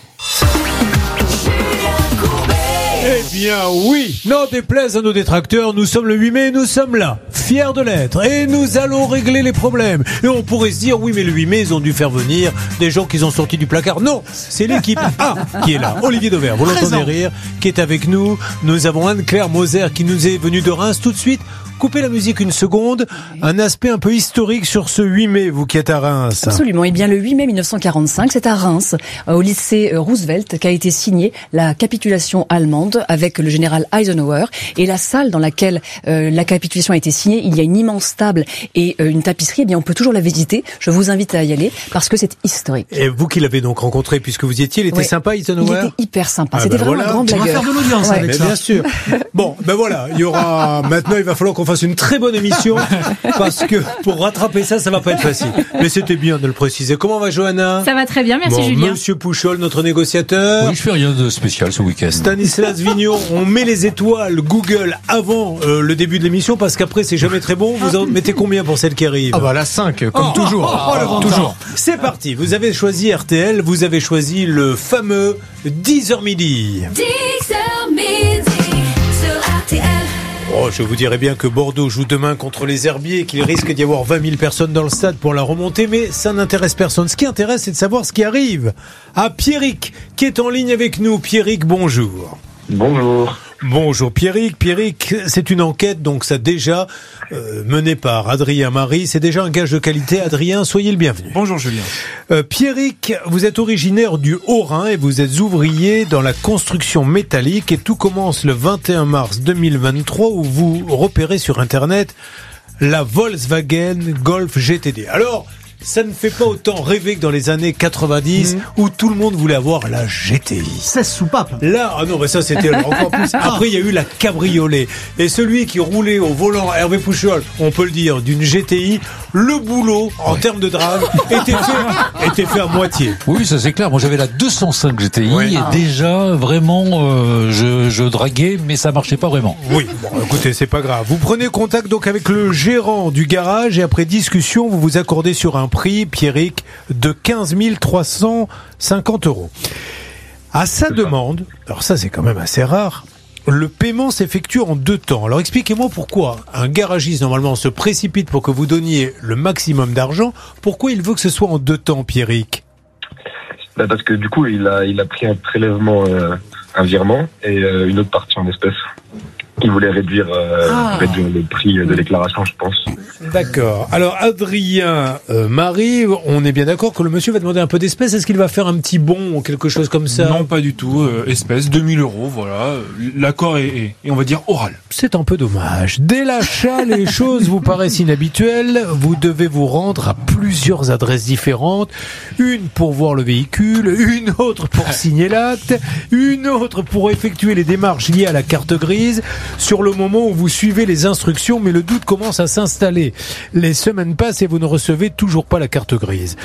Eh bien oui, n'en déplaise à nos détracteurs, nous sommes le huit mai, nous sommes là, fiers de l'être, et nous allons régler les problèmes. Et on pourrait se dire, oui mais le huit mai, ils ont dû faire venir des gens qu'ils ont sortis du placard. Non, c'est l'équipe A qui est là. Olivier Dauvert, vous l'entendez rire, qui est avec nous. Nous avons Anne-Claire Moser qui nous est venue de Reims tout de suite. Coupez la musique une seconde, un aspect un peu historique sur ce huit mai, vous qui êtes à Reims. Absolument, eh bien le huit mai mille neuf cent quarante-cinq, c'est à Reims, au lycée Roosevelt, qu'a été signée la capitulation allemande avec le général Eisenhower. Et la salle dans laquelle euh, la capitulation a été signée, il y a une immense table et euh, une tapisserie, eh bien on peut toujours la visiter. Je vous invite à y aller parce que c'est historique. Et vous qui l'avez donc rencontré puisque vous y étiez, il était ouais. sympa Eisenhower? Il était hyper sympa, ah c'était ben vraiment voilà. un grand blagueur. On va faire de l'audience ouais. avec mais ça. Bien sûr. Bon, ben voilà, il y aura maintenant, il va falloir qu'on fasse une très bonne émission parce que pour rattraper ça, ça va pas être facile. Mais c'était bien de le préciser. Comment va Johanna? Ça va très bien, merci bon, Julien. Monsieur Pouchol, notre négociateur. Oui, je fais rien de spécial ce week-end. Stanislas Vignon, on met les étoiles Google avant euh, le début de l'émission parce qu'après c'est jamais très bon. Vous en mettez combien pour celle qui arrive? Ah bah la cinq, comme oh, toujours. Oh, oh, oh, toujours. C'est parti. Vous avez choisi R T L. Vous avez choisi le fameux dix heures midi. dix heures midi sur R T L. Oh, je vous dirais bien que Bordeaux joue demain contre les Herbiers, qu'il risque d'y avoir vingt mille personnes dans le stade pour la remontée, mais ça n'intéresse personne. Ce qui intéresse, c'est de savoir ce qui arrive à Pierrick, qui est en ligne avec nous. Pierrick, bonjour. Bonjour. Bonjour Pierrick. Pierrick, c'est une enquête, donc ça déjà euh, menée par Adrien Marie. C'est déjà un gage de qualité. Adrien, soyez le bienvenu. Bonjour Julien. Euh, Pierrick, vous êtes originaire du Haut-Rhin et vous êtes ouvrier dans la construction métallique. Et tout commence le vingt et un mars deux mille vingt-trois où vous repérez sur Internet la Volkswagen Golf G T D. Alors, ça ne fait pas autant rêver que dans les années quatre-vingt-dix mmh. où tout le monde voulait avoir la G T I. seize soupapes. Là, ah non, mais ça c'était encore plus. Après, il y a eu la cabriolet. Et celui qui roulait au volant, Hervé Pouchol, on peut le dire, d'une G T I, le boulot, en ouais. termes de drame, était fait, était fait à moitié. Oui, ça c'est clair. Moi j'avais la deux cent cinq G T I ouais. et ah. déjà, vraiment, euh, je, je draguais, mais ça marchait pas vraiment. Oui, bon, écoutez, c'est pas grave. Vous prenez contact donc avec le gérant du garage et après discussion, vous vous accordez sur un prix, Pierrick, de quinze mille trois cent cinquante euros. À sa demande, alors ça c'est quand même assez rare, le paiement s'effectue en deux temps. Alors expliquez-moi pourquoi un garagiste normalement se précipite pour que vous donniez le maximum d'argent. Pourquoi il veut que ce soit en deux temps, Pierrick ? Bah parce que du coup il a, il a pris un prélèvement, euh, un virement et euh, une autre partie en espèces. Il voulait réduire, euh, ah. réduire le prix de déclaration, je pense. D'accord. Alors, Adrien euh, Marie, on est bien d'accord que le monsieur va demander un peu d'espèces. Est-ce qu'il va faire un petit bon ou quelque chose comme ça ? Non, pas du tout. Euh, espèces, deux mille euros, voilà. L'accord est, est, est, on va dire, oral. C'est un peu dommage. Dès l'achat, les choses vous paraissent inhabituelles. Vous devez vous rendre à plusieurs adresses différentes. Une pour voir le véhicule, une autre pour signer l'acte, une autre pour effectuer les démarches liées à la carte grise. Sur le moment où vous suivez les instructions, mais le doute commence à s'installer. Les semaines passent et vous ne recevez toujours pas la carte grise.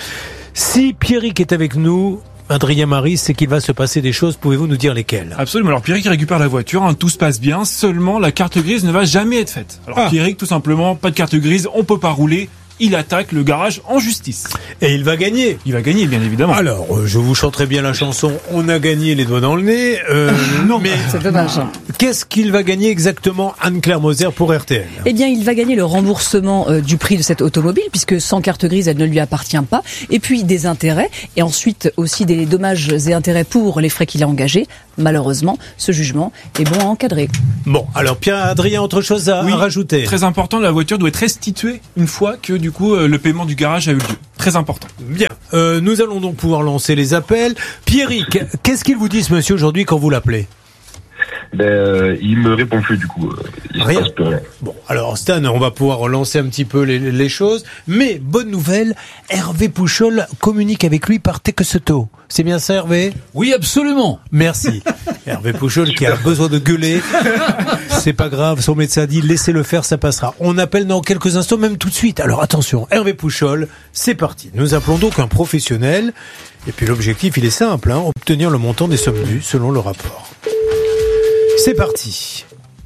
Si Pierrick est avec nous, Adrien Marie, c'est qu'il va se passer des choses. Pouvez-vous nous dire lesquelles ? Absolument. Alors Pierrick récupère la voiture, hein, tout se passe bien, seulement la carte grise ne va jamais être faite. Alors ah. Pierrick, tout simplement, pas de carte grise, on peut pas rouler. Il attaque le garage en justice. Et il va gagner. Il va gagner, bien évidemment. Alors, je vous chanterai bien la chanson « On a gagné les doigts dans le nez euh, ». Non, mais c'est dommage. Qu'est-ce qu'il va gagner exactement, Anne-Claire Moser, pour R T L ? Eh bien, il va gagner le remboursement euh, du prix de cette automobile, puisque sans carte grise, elle ne lui appartient pas. Et puis, des intérêts. Et ensuite, aussi des dommages et intérêts pour les frais qu'il a engagés. Malheureusement, ce jugement est bon à encadrer. Bon, alors Pierre-Adrien, autre chose à, oui, à rajouter ? Très important, la voiture doit être restituée une fois que du coup euh, le paiement du garage a eu lieu. Très important. Bien, euh, nous allons donc pouvoir lancer les appels. Pierrick, qu'est-ce qu'il vous dit ce monsieur aujourd'hui quand vous l'appelez ? Ben, euh, il me répond plus du coup. Il rien. Se passe plus rien. Bon, alors Stan, on va pouvoir relancer un petit peu les, les choses. Mais bonne nouvelle, Hervé Pouchol communique avec lui par texto. C'est bien ça, Hervé ? Oui, absolument. Merci. Hervé Pouchol qui a besoin de gueuler. C'est pas grave, son médecin dit laissez-le faire, ça passera. On appelle dans quelques instants, même tout de suite. Alors attention, Hervé Pouchol, c'est parti. Nous appelons donc un professionnel. Et puis l'objectif, il est simple, hein, obtenir le montant des sommes dues selon le rapport. C'est parti.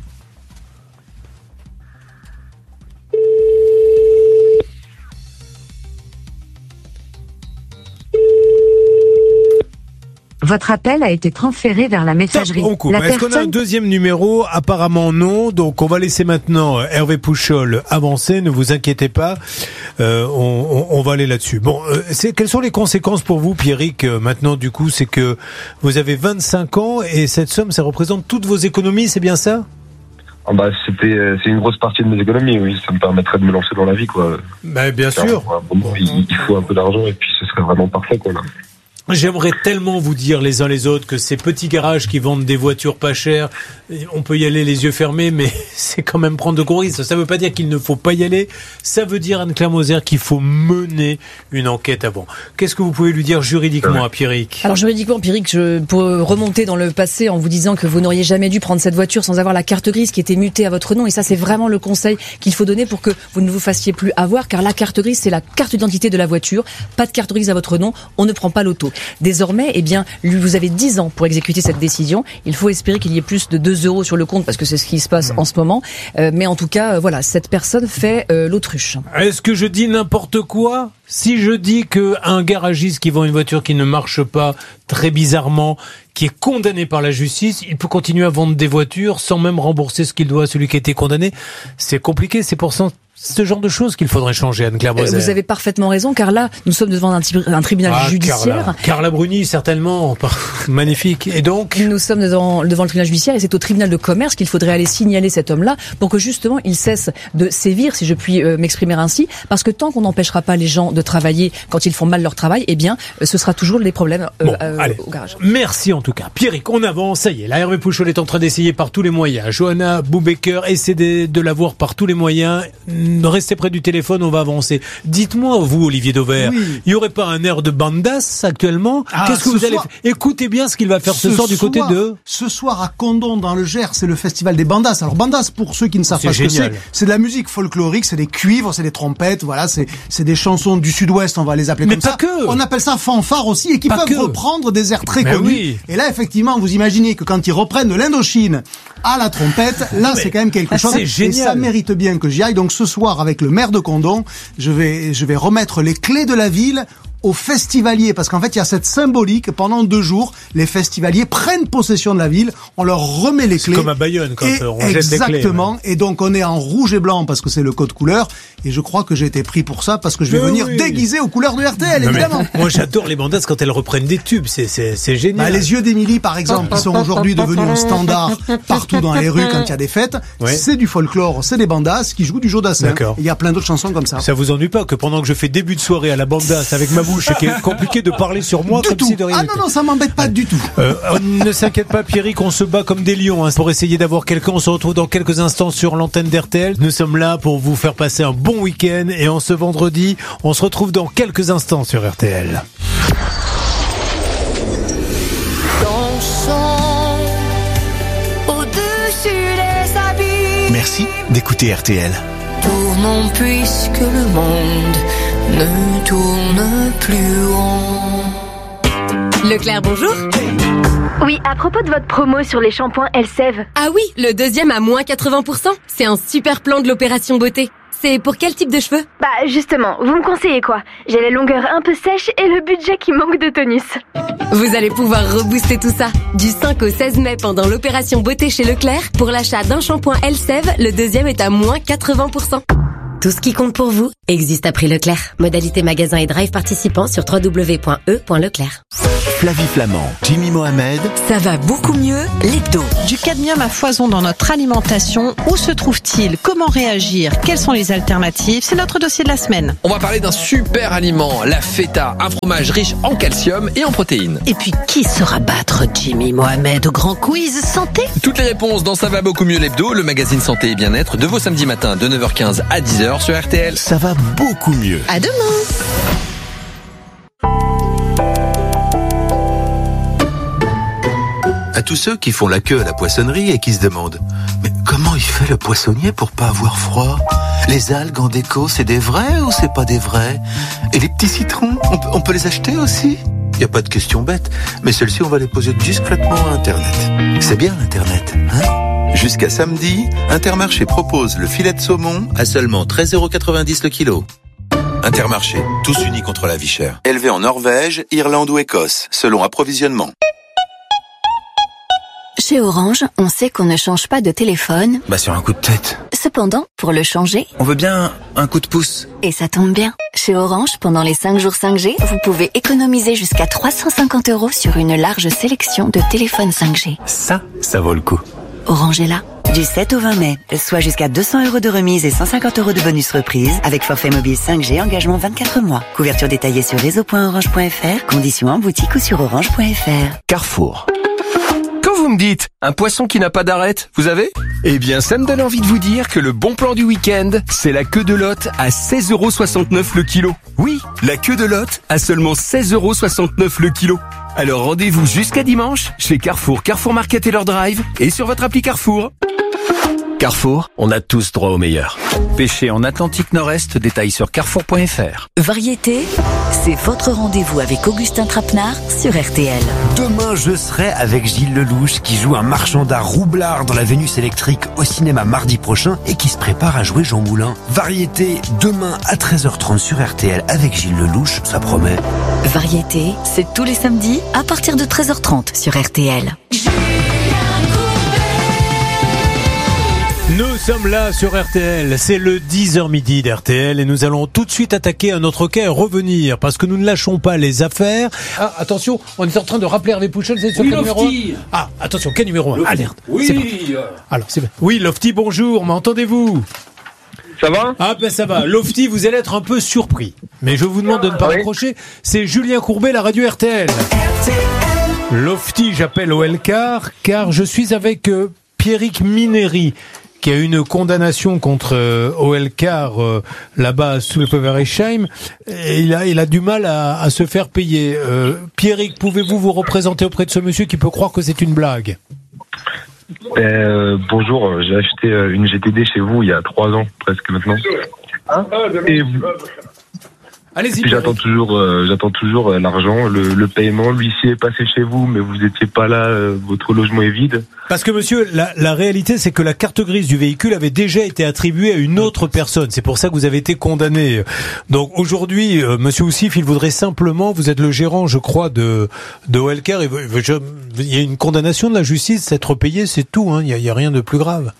Votre appel a été transféré vers la messagerie. On coupe. La Est-ce personne... qu'on a un deuxième numéro ? Apparemment non. Donc on va laisser maintenant Hervé Pouchol avancer. Ne vous inquiétez pas. Euh, on, on, on va aller là-dessus. Bon, euh, c'est, quelles sont les conséquences pour vous, Pierrick, euh, maintenant du coup ? C'est que vous avez vingt-cinq ans et cette somme, ça représente toutes vos économies, c'est bien ça ? Ah bah c'était c'est une grosse partie de mes économies, oui. Ça me permettrait de me lancer dans la vie, quoi. Bah, bien sûr. Bon, il, il faut un peu d'argent et puis ce serait vraiment parfait, quoi. Là. J'aimerais tellement vous dire les uns les autres que ces petits garages qui vendent des voitures pas chères, on peut y aller les yeux fermés, mais c'est quand même prendre de gros risques. Ça ne veut pas dire qu'il ne faut pas y aller. Ça veut dire, Anne-Claire Moser, qu'il faut mener une enquête avant. Qu'est-ce que vous pouvez lui dire juridiquement à Pierrick ? Alors juridiquement, Pierrick, je peux remonter dans le passé en vous disant que vous n'auriez jamais dû prendre cette voiture sans avoir la carte grise qui était mutée à votre nom. Et ça, c'est vraiment le conseil qu'il faut donner pour que vous ne vous fassiez plus avoir, car la carte grise, c'est la carte d'identité de la voiture. Pas de carte grise à votre nom, on ne prend pas l'auto. Désormais, eh bien, lui, vous avez dix ans pour exécuter cette décision. Il faut espérer qu'il y ait plus de deux euros sur le compte parce que c'est ce qui se passe mmh. en ce moment. Euh, mais en tout cas, euh, voilà, cette personne fait euh, l'autruche. Est-ce que je dis n'importe quoi ? Si je dis que un garagiste qui vend une voiture qui ne marche pas très bizarrement, qui est condamné par la justice, il peut continuer à vendre des voitures sans même rembourser ce qu'il doit à celui qui a été condamné, c'est compliqué. C'est pour ça ce genre de choses qu'il faudrait changer, Anne-Claire Moser. Vous avez parfaitement raison, car là, nous sommes devant un, un tribunal ah, judiciaire. Carla. Carla Bruni, certainement. Magnifique. Et donc nous sommes devant, devant le tribunal judiciaire et c'est au tribunal de commerce qu'il faudrait aller signaler cet homme-là pour que justement il cesse de sévir, si je puis euh, m'exprimer ainsi, parce que tant qu'on n'empêchera pas les gens de travailler quand ils font mal leur travail, eh bien, euh, ce sera toujours des problèmes euh, bon, euh, au garage. Merci en tout cas. Pierrick, on avance, ça y est. La Hervé Pouchol est en train d'essayer par tous les moyens. Johanna Boubaker essaie de, de l'avoir par tous les moyens. Restez près du téléphone, on va avancer. Dites-moi, vous, Olivier Dauvert, il oui. n'y aurait pas un air de bandas actuellement? ah, Qu'est-ce que vous allez soir, faire? Écoutez bien ce qu'il va faire ce, ce soir du côté de... Ce soir à Condom, dans le Gers, c'est le festival des bandas. Alors bandas, pour ceux qui ne savent c'est pas génial. ce que c'est, c'est de la musique folklorique, c'est des cuivres, c'est des trompettes, voilà, c'est, c'est des chansons du sud-ouest, on va les appeler Mais comme pas ça. Que. On appelle ça fanfare aussi, et qui pas peuvent que. reprendre des airs très Mais connus. Oui. Et là, effectivement, vous imaginez que quand ils reprennent de l'Indochine à la trompette, là, c'est quand même quelque chose. C'est génial. Et ça mérite bien que j'y aille. Donc ce soir, avec le maire de Condom, je vais, je vais remettre les clés de la ville aux festivaliers, parce qu'en fait, il y a cette symbolique, pendant deux jours, les festivaliers prennent possession de la ville, on leur remet les clés. C'est comme à Bayonne, quand et on jette les clés. Exactement, et donc on est en rouge et blanc, parce que c'est le code couleur, et je crois que j'ai été pris pour ça, parce que je vais mais venir oui. déguisé aux couleurs de R T L, non, évidemment. Moi, j'adore les bandas quand elles reprennent des tubes, c'est, c'est, c'est génial. Bah, les yeux d'Émilie, par exemple, qui sont aujourd'hui devenus un standard partout dans les rues quand il y a des fêtes, ouais. c'est du folklore, c'est des bandas qui jouent du Jodassin. Il y a plein d'autres chansons comme ça. Ça vous ennuie pas que pendant que je fais début de soirée à la bandas avec ma bouche, qui est compliqué de parler sur moi du comme tout. si de rien Ah non, non, ça m'embête pas du tout. Euh, ne s'inquiète pas, Pierrick, on se bat comme des lions hein, pour essayer d'avoir quelqu'un. On se retrouve dans quelques instants sur l'antenne d'R T L. Nous sommes là pour vous faire passer un bon week-end. Et en ce vendredi, on se retrouve dans quelques instants sur R T L. Dansons au-dessus des abîmes. Merci d'écouter R T L. Tournons puisque le monde ne tourne plus rond. Leclerc, bonjour. Oui, à propos de votre promo sur les shampoings Elseve. Ah oui, le deuxième à moins quatre-vingts pour cent. C'est un super plan de l'opération beauté. C'est pour quel type de cheveux? Bah justement, vous me conseillez quoi? J'ai les longueurs un peu sèches et le budget qui manque de tonus. Vous allez pouvoir rebooster tout ça. Du cinq au seize mai pendant l'opération beauté chez Leclerc, pour l'achat d'un shampoing Elseve, le deuxième est à moins quatre-vingts pour cent. Tout ce qui compte pour vous existe à prix Leclerc. Modalité magasin et drive participants sur w w w point e point leclerc. Flavie Flamand, Jimmy Mohamed. Ça va beaucoup mieux, l'hebdo. Du cadmium à foison dans notre alimentation, où se trouve-t-il? Comment réagir? Quelles sont les alternatives? C'est notre dossier de la semaine. On va parler d'un super aliment, la feta, un fromage riche en calcium et en protéines. Et puis, qui saura battre Jimmy Mohamed au grand quiz santé? Toutes les réponses dans Ça va beaucoup mieux l'hebdo, le magazine santé et bien-être de vos samedis matins de neuf heures quinze à dix heures sur R T L. Ça va beaucoup mieux. À demain. À tous ceux qui font la queue à la poissonnerie et qui se demandent « Mais comment il fait le poissonnier pour pas avoir froid ? Les algues en déco, c'est des vrais ou c'est pas des vrais ? Et les petits citrons, on peut, on peut les acheter aussi ? Il n'y a pas de question bête, mais celles-ci, on va les poser discrètement à Internet. C'est bien l'Internet, hein ? Jusqu'à samedi, Intermarché propose le filet de saumon à seulement treize euros quatre-vingt-dix le kilo. Intermarché, tous unis contre la vie chère. Élevé en Norvège, Irlande ou Écosse, selon approvisionnement. Chez Orange, on sait qu'on ne change pas de téléphone. Bah sur un coup de tête. Cependant, pour le changer, on veut bien un coup de pouce. Et ça tombe bien. Chez Orange, pendant les cinq jours cinq G, vous pouvez économiser jusqu'à trois cent cinquante euros sur une large sélection de téléphones cinq G. Ça, ça vaut le coup. Orange est là. Du sept au vingt mai, soit jusqu'à deux cents euros de remise et cent cinquante euros de bonus reprise avec forfait mobile cinq G, engagement vingt-quatre mois. Couverture détaillée sur réseau point orange point f r, conditions en boutique ou sur orange point f r. Carrefour. Quand vous me dites un poisson qui n'a pas d'arête, vous avez? Eh bien, ça me donne envie de vous dire que le bon plan du week-end, c'est la queue de lotte à seize euros soixante-neuf le kilo. Oui, la queue de lotte à seulement seize euros soixante-neuf le kilo. Alors rendez-vous jusqu'à dimanche chez Carrefour, Carrefour Market et leur drive et sur votre appli Carrefour. Carrefour, on a tous droit au meilleur. Pêcher en Atlantique Nord-Est, détail sur carrefour point f r. Variété, c'est votre rendez-vous avec Augustin Trapenard sur R T L. Demain, je serai avec Gilles Lelouch qui joue un marchand d'art roublard dans la Vénus électrique au cinéma mardi prochain et qui se prépare à jouer Jean Moulin. Variété, demain à treize heures trente sur R T L avec Gilles Lelouch, ça promet. Variété, c'est tous les samedis à partir de treize heures trente sur R T L. Nous sommes là sur R T L, c'est le dix heures midi d'R T L et nous allons tout de suite attaquer un autre cas et revenir parce que nous ne lâchons pas les affaires. Ah, attention, on est en train de rappeler Hervé Pouchel, c'est sur oui, quel numéro un? Ah, attention, quel numéro un? Alerte. Oui. C'est parti. Alors, c'est bien. Oui, Lofty, bonjour, m'entendez-vous? Ça va? Ah ben ça va. Lofty, vous allez être un peu surpris. Mais je vous demande de ne pas oui. raccrocher. C'est Julien Courbet, la radio R T L. Lofty, j'appelle au Elcar car je suis avec euh, Pierrick Mineri, qui a eu une condamnation contre euh, Oelcar euh, là-bas sous le Feveresheim, et il a il a du mal à, à se faire payer. Euh, Pierrick, pouvez-vous vous représenter auprès de ce monsieur qui peut croire que c'est une blague? Euh, bonjour, j'ai acheté une G T D chez vous il y a trois ans presque maintenant. Hein et vous... Allez-y. J'attends toujours, euh, j'attends toujours euh, l'argent, le, le paiement. L'huissier est passé chez vous, mais vous n'étiez pas là. Euh, votre logement est vide. Parce que monsieur, la, la réalité, c'est que la carte grise du véhicule avait déjà été attribuée à une autre personne. C'est pour ça que vous avez été condamné. Donc aujourd'hui, euh, monsieur Oussif, il voudrait simplement, vous êtes le gérant, je crois, de de O L K. Et je, il y a une condamnation de la justice, s'être payé, c'est tout. Hein. Il y a, il y a rien de plus grave.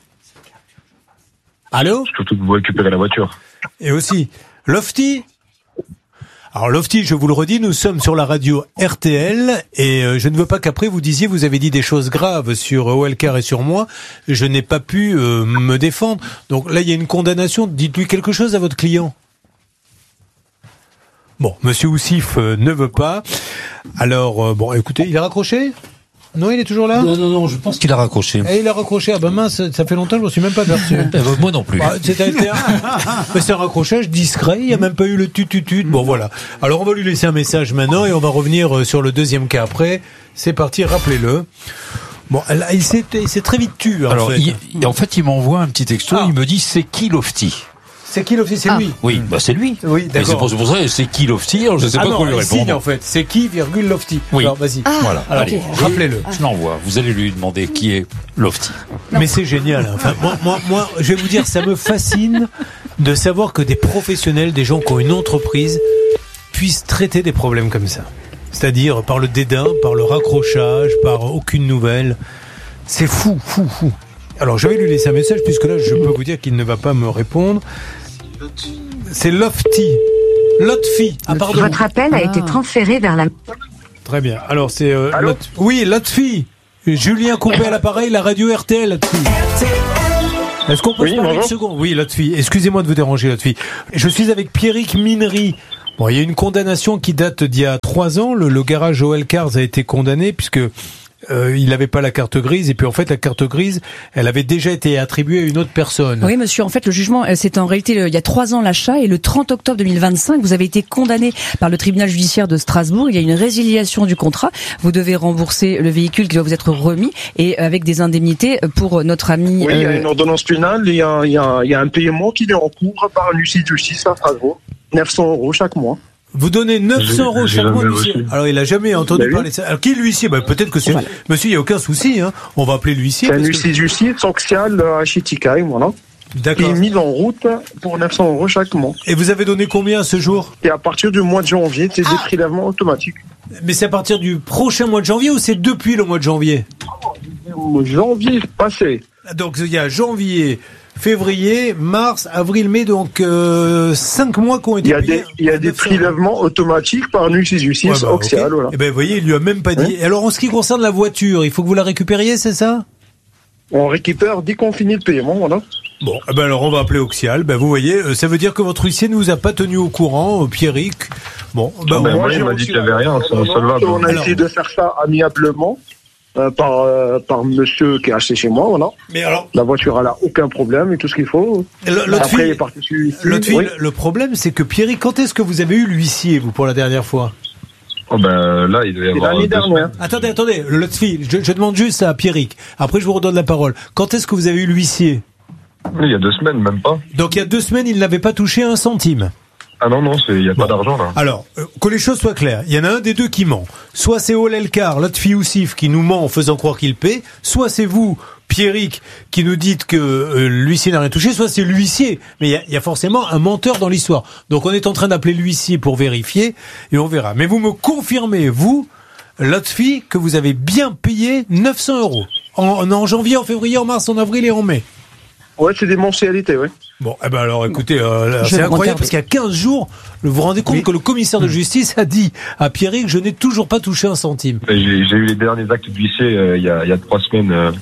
Allô? Surtout que vous récupérez la voiture. Et aussi, Lofty. Alors Lofty, je vous le redis, nous sommes sur la radio R T L et euh, je ne veux pas qu'après vous disiez vous avez dit des choses graves sur Oelcar et sur moi. Je n'ai pas pu euh, me défendre. Donc là, il y a une condamnation. Dites-lui quelque chose à votre client. Bon, monsieur Oussif euh, ne veut pas. Alors, euh, bon, écoutez, il a raccroché ? Non, il est toujours là? Non, non, non, je pense qu'il a raccroché. Et il a raccroché. Ah ben mince, ça fait longtemps, je ne me suis même pas aperçu. Eh ben, moi non plus. Bah, c'est, un, c'est un raccrochage discret, il n'y a même pas eu le tut-tut-tut. Bon, voilà. Alors, on va lui laisser un message maintenant et on va revenir sur le deuxième cas après. C'est parti, rappelez-le. Bon, là, il s'est, il s'est très vite tu, en Alors, fait. Il, en fait, il m'envoie un petit texto, ah. Il me dit, c'est qui Lofty? C'est qui Lofty? C'est ah. lui. Oui, bah c'est lui. Oui, d'accord. Et c'est pour, c'est pour ça, c'est qui Lofty? Je ne sais ah pas non, quoi lui répondre. Signe, en fait. C'est qui, virgule, Lofty. Oui. Alors, vas-y. Ah, voilà. Alors, allez, okay. Rappelez-le. Je, je l'envoie. Vous allez lui demander qui est Lofty. Non. Mais c'est génial. Enfin, moi, moi, moi, je vais vous dire, ça me fascine de savoir que des professionnels, des gens qui ont une entreprise, puissent traiter des problèmes comme ça. C'est-à-dire par le dédain, par le raccrochage, par aucune nouvelle. C'est fou, fou, fou. Alors, je vais lui laisser un message, puisque là, je peux vous dire qu'il ne va pas me répondre. C'est Lofty. Lotfi. Ah, pardon. Votre appel a ah. été transféré vers la... Très bien. Alors, c'est... Euh, Lot... Oui, Lotfi. Julien Courbet à l'appareil, la radio R T L, Lotfi. Est-ce qu'on peut oui, se parler une seconde? Oui, Lotfi. Excusez-moi de vous déranger, Lotfi. Je suis avec Pierrick Mineri. Bon, il y a une condamnation qui date d'il y a trois ans. Le, le garage O L Cars a été condamné puisque... Euh, il n'avait pas la carte grise et puis en fait la carte grise elle avait déjà été attribuée à une autre personne. Oui monsieur, en fait le jugement c'est en réalité il y a trois ans l'achat et le trente octobre deux mille vingt-cinq vous avez été condamné par le tribunal judiciaire de Strasbourg. Il y a une résiliation du contrat, vous devez rembourser le véhicule qui doit vous être remis et avec des indemnités pour notre ami. Oui, euh... il y a une ordonnance pénale, il y a, il y a, il y a un paiement qui est en cours par un huissier de justice à Strasbourg, neuf cents euros chaque mois. Vous donnez neuf cents euros chaque mois, l'huissier. Alors, il a jamais entendu bah, parler de ça. Alors, qui est l'huissier? Bah, peut-être que c'est, voilà. Monsieur, il n'y a aucun souci, hein. On va appeler l'huissier. C'est un huissier de justice, social, à Chiticaï, voilà. D'accord. Qui est mis en route pour neuf cents euros chaque mois. Et vous avez donné combien à ce jour? Et à partir du mois de janvier, c'est ah. des prélèvements automatiques. Mais c'est à partir du prochain mois de janvier ou c'est depuis le mois de janvier? Janvier passé. Donc, il y a janvier, février, mars, avril, mai, donc euh, cinq mois qui ont été payés. Il y a des, il y a des prélèvements automatiques par un huissier de justice, ouais, bah, Oxial, okay. Voilà. Et ben, vous voyez, il lui a même pas dit. Hein? Alors, en ce qui concerne la voiture, il faut que vous la récupériez, c'est ça? On récupère dès qu'on finit le paiement, voilà. Bon, eh ben alors on va appeler Oxial. Ben vous voyez, ça veut dire que votre huissier ne vous a pas tenu au courant, Pierrick. Bon, ben, ben moi, il m'a dit qu'il n'y avait rien, c'est solvable. On a alors, essayé de faire ça amiablement. Euh, par euh, par monsieur qui a acheté chez moi, voilà. Mais alors, la voiture elle a aucun problème et tout ce qu'il faut. L'autre Après, fille, il est parti sur ici. L'autre fille, oui. le problème c'est que Pierrick, quand est-ce que vous avez eu l'huissier vous pour la dernière fois? Oh ben là, il doit y avoir. L'année dernière. Attendez, attendez, l'autre fille, je, je demande juste à Pierrick. Après, je vous redonne la parole. Quand est-ce que vous avez eu l'huissier? Il y a deux semaines, même pas. Donc il y a deux semaines, il n'avait pas touché un centime. Ah non, non, il n'y a bon. pas d'argent là. Alors, euh, que les choses soient claires, il y en a un des deux qui ment. Soit c'est Ol Elkar, Lotfi Oussif, qui nous ment en faisant croire qu'il paie, soit c'est vous, Pierrick, qui nous dites que euh, l'huissier n'a rien touché, soit c'est l'huissier. Mais il y, y a forcément un menteur dans l'histoire. Donc on est en train d'appeler l'huissier pour vérifier, et on verra. Mais vous me confirmez, vous, Lotfi, que vous avez bien payé neuf cents euros en, en janvier, en février, en mars, en avril et en mai. Ouais, c'est des mensualités, ouais. Bon, eh ben alors, écoutez, euh, c'est incroyable parce qu'il y a quinze jours, vous vous rendez compte oui. que le commissaire de justice a dit à Pierrick, je n'ai toujours pas touché un centime. J'ai, j'ai eu les derniers actes d'huissier euh, il y a il y a trois semaines euh,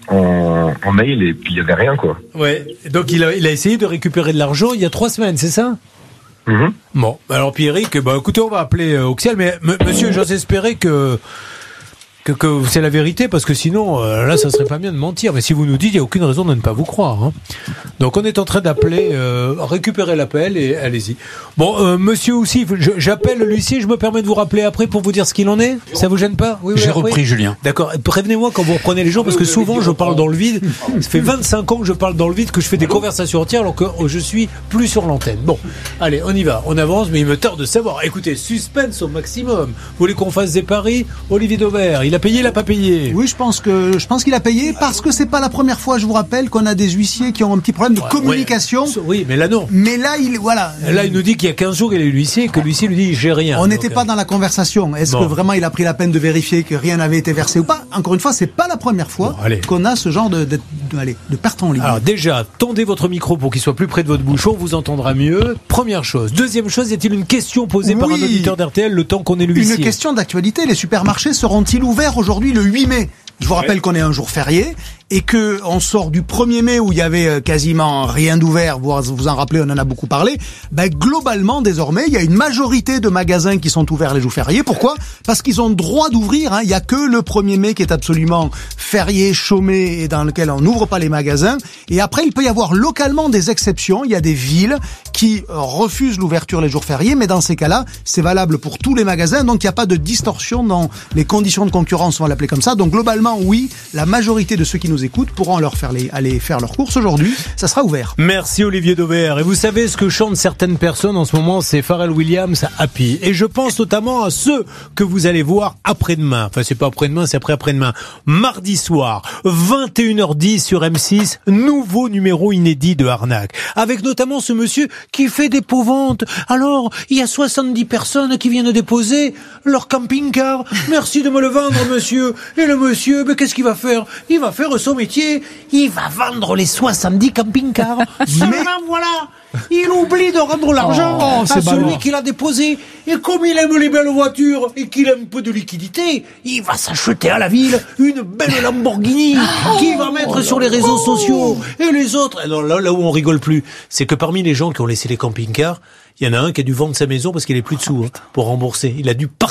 en, en mail et puis il y avait rien quoi. Ouais. Donc il a il a essayé de récupérer de l'argent il y a trois semaines, c'est ça? Mm-hmm. Bon, alors Pierrick, bah écoutez, on va appeler euh, Oxial, mais m- monsieur, j'ose espérer que. Que, que c'est la vérité, parce que sinon, euh, là, ça serait pas bien de mentir. Mais si vous nous dites, il n'y a aucune raison de ne pas vous croire. Hein. Donc, on est en train d'appeler, euh, récupérer l'appel et allez-y. Bon, euh, monsieur aussi, je, j'appelle l'huissier, je me permets de vous rappeler après pour vous dire ce qu'il en est. Ça vous gêne pas? Oui, oui, j'ai repris, Julien. D'accord. Prévenez-moi quand vous reprenez les gens, parce que souvent, je parle dans le vide. Ça fait vingt-cinq ans que je parle dans le vide, que je fais des conversations entières, alors que oh, je suis plus sur l'antenne. Bon, allez, on y va. On avance, mais il me tarde de savoir. Écoutez, suspense au maximum. Vous voulez qu'on fasse des paris? Olivier Dauvert, il a payé, il a pas payé? Oui, je pense que je pense qu'il a payé parce que c'est pas la première fois, je vous rappelle, qu'on a des huissiers qui ont un petit problème de ouais, communication. Ouais. Oui, mais là non. Mais là, il voilà. Là, il nous dit qu'il y a quinze jours, il est l'huissier et que l'huissier lui dit j'ai rien. On n'était pas dans la conversation. Est-ce bon. que vraiment il a pris la peine de vérifier que rien n'avait été versé ou pas? Encore une fois, c'est pas la première fois bon, qu'on a ce genre de de, de, allez, de perte en ligne. Alors déjà, tendez votre micro pour qu'il soit plus près de votre bouchon, on vous entendra mieux. Première chose. Deuxième chose, y a-t-il une question posée oui. par un auditeur d'R T L le temps qu'on est l'huissier? Une question d'actualité. Les supermarchés seront-ils ouverts aujourd'hui le huit mai? Je vous rappelle ouais. qu'on est un jour férié et que on sort du premier mai où il y avait quasiment rien d'ouvert, vous vous en rappelez, on en a beaucoup parlé. Ben globalement désormais, il y a une majorité de magasins qui sont ouverts les jours fériés. Pourquoi? Parce qu'ils ont le droit d'ouvrir. Hein. Il y a que le premier mai qui est absolument férié, chômé et dans lequel on n'ouvre pas les magasins. Et après, il peut y avoir localement des exceptions. Il y a des villes qui refusent l'ouverture les jours fériés, mais dans ces cas-là, c'est valable pour tous les magasins. Donc il n'y a pas de distorsion dans les conditions de concurrence, on va l'appeler comme ça. Donc globalement, oui, la majorité de ceux qui nous écoutent pourront leur faire les, aller faire leurs courses aujourd'hui. Ça sera ouvert. Merci Olivier Dauvert. Et vous savez ce que chantent certaines personnes en ce moment, c'est Pharrell Williams, Happy. Et je pense notamment à ceux que vous allez voir après-demain. Enfin, c'est pas après-demain, c'est après-après-demain. Mardi soir, vingt et une heures dix sur M six, nouveau numéro inédit de Arnaque. Avec notamment ce monsieur qui fait des pots-ventes. Alors, il y a soixante-dix personnes qui viennent déposer leur camping-car. Merci de me le vendre, monsieur. Et le monsieur, mais qu'est-ce qu'il va faire? Il va faire son métier. Il va vendre les soixante-dix camping-cars. Seulement, voilà, il oublie de rendre l'argent oh, à celui ballot. qui l'a déposé. Et comme il aime les belles voitures et qu'il a un peu de liquidité, il va s'acheter à la ville une belle Lamborghini oh, qu'il va mettre oh, sur les réseaux oh. sociaux. Et les autres, alors là, là où on rigole plus, c'est que parmi les gens qui ont laissé les camping-cars, il y en a un qui a dû vendre sa maison parce qu'il n'avait plus de sous hein, pour rembourser. Il a dû partir.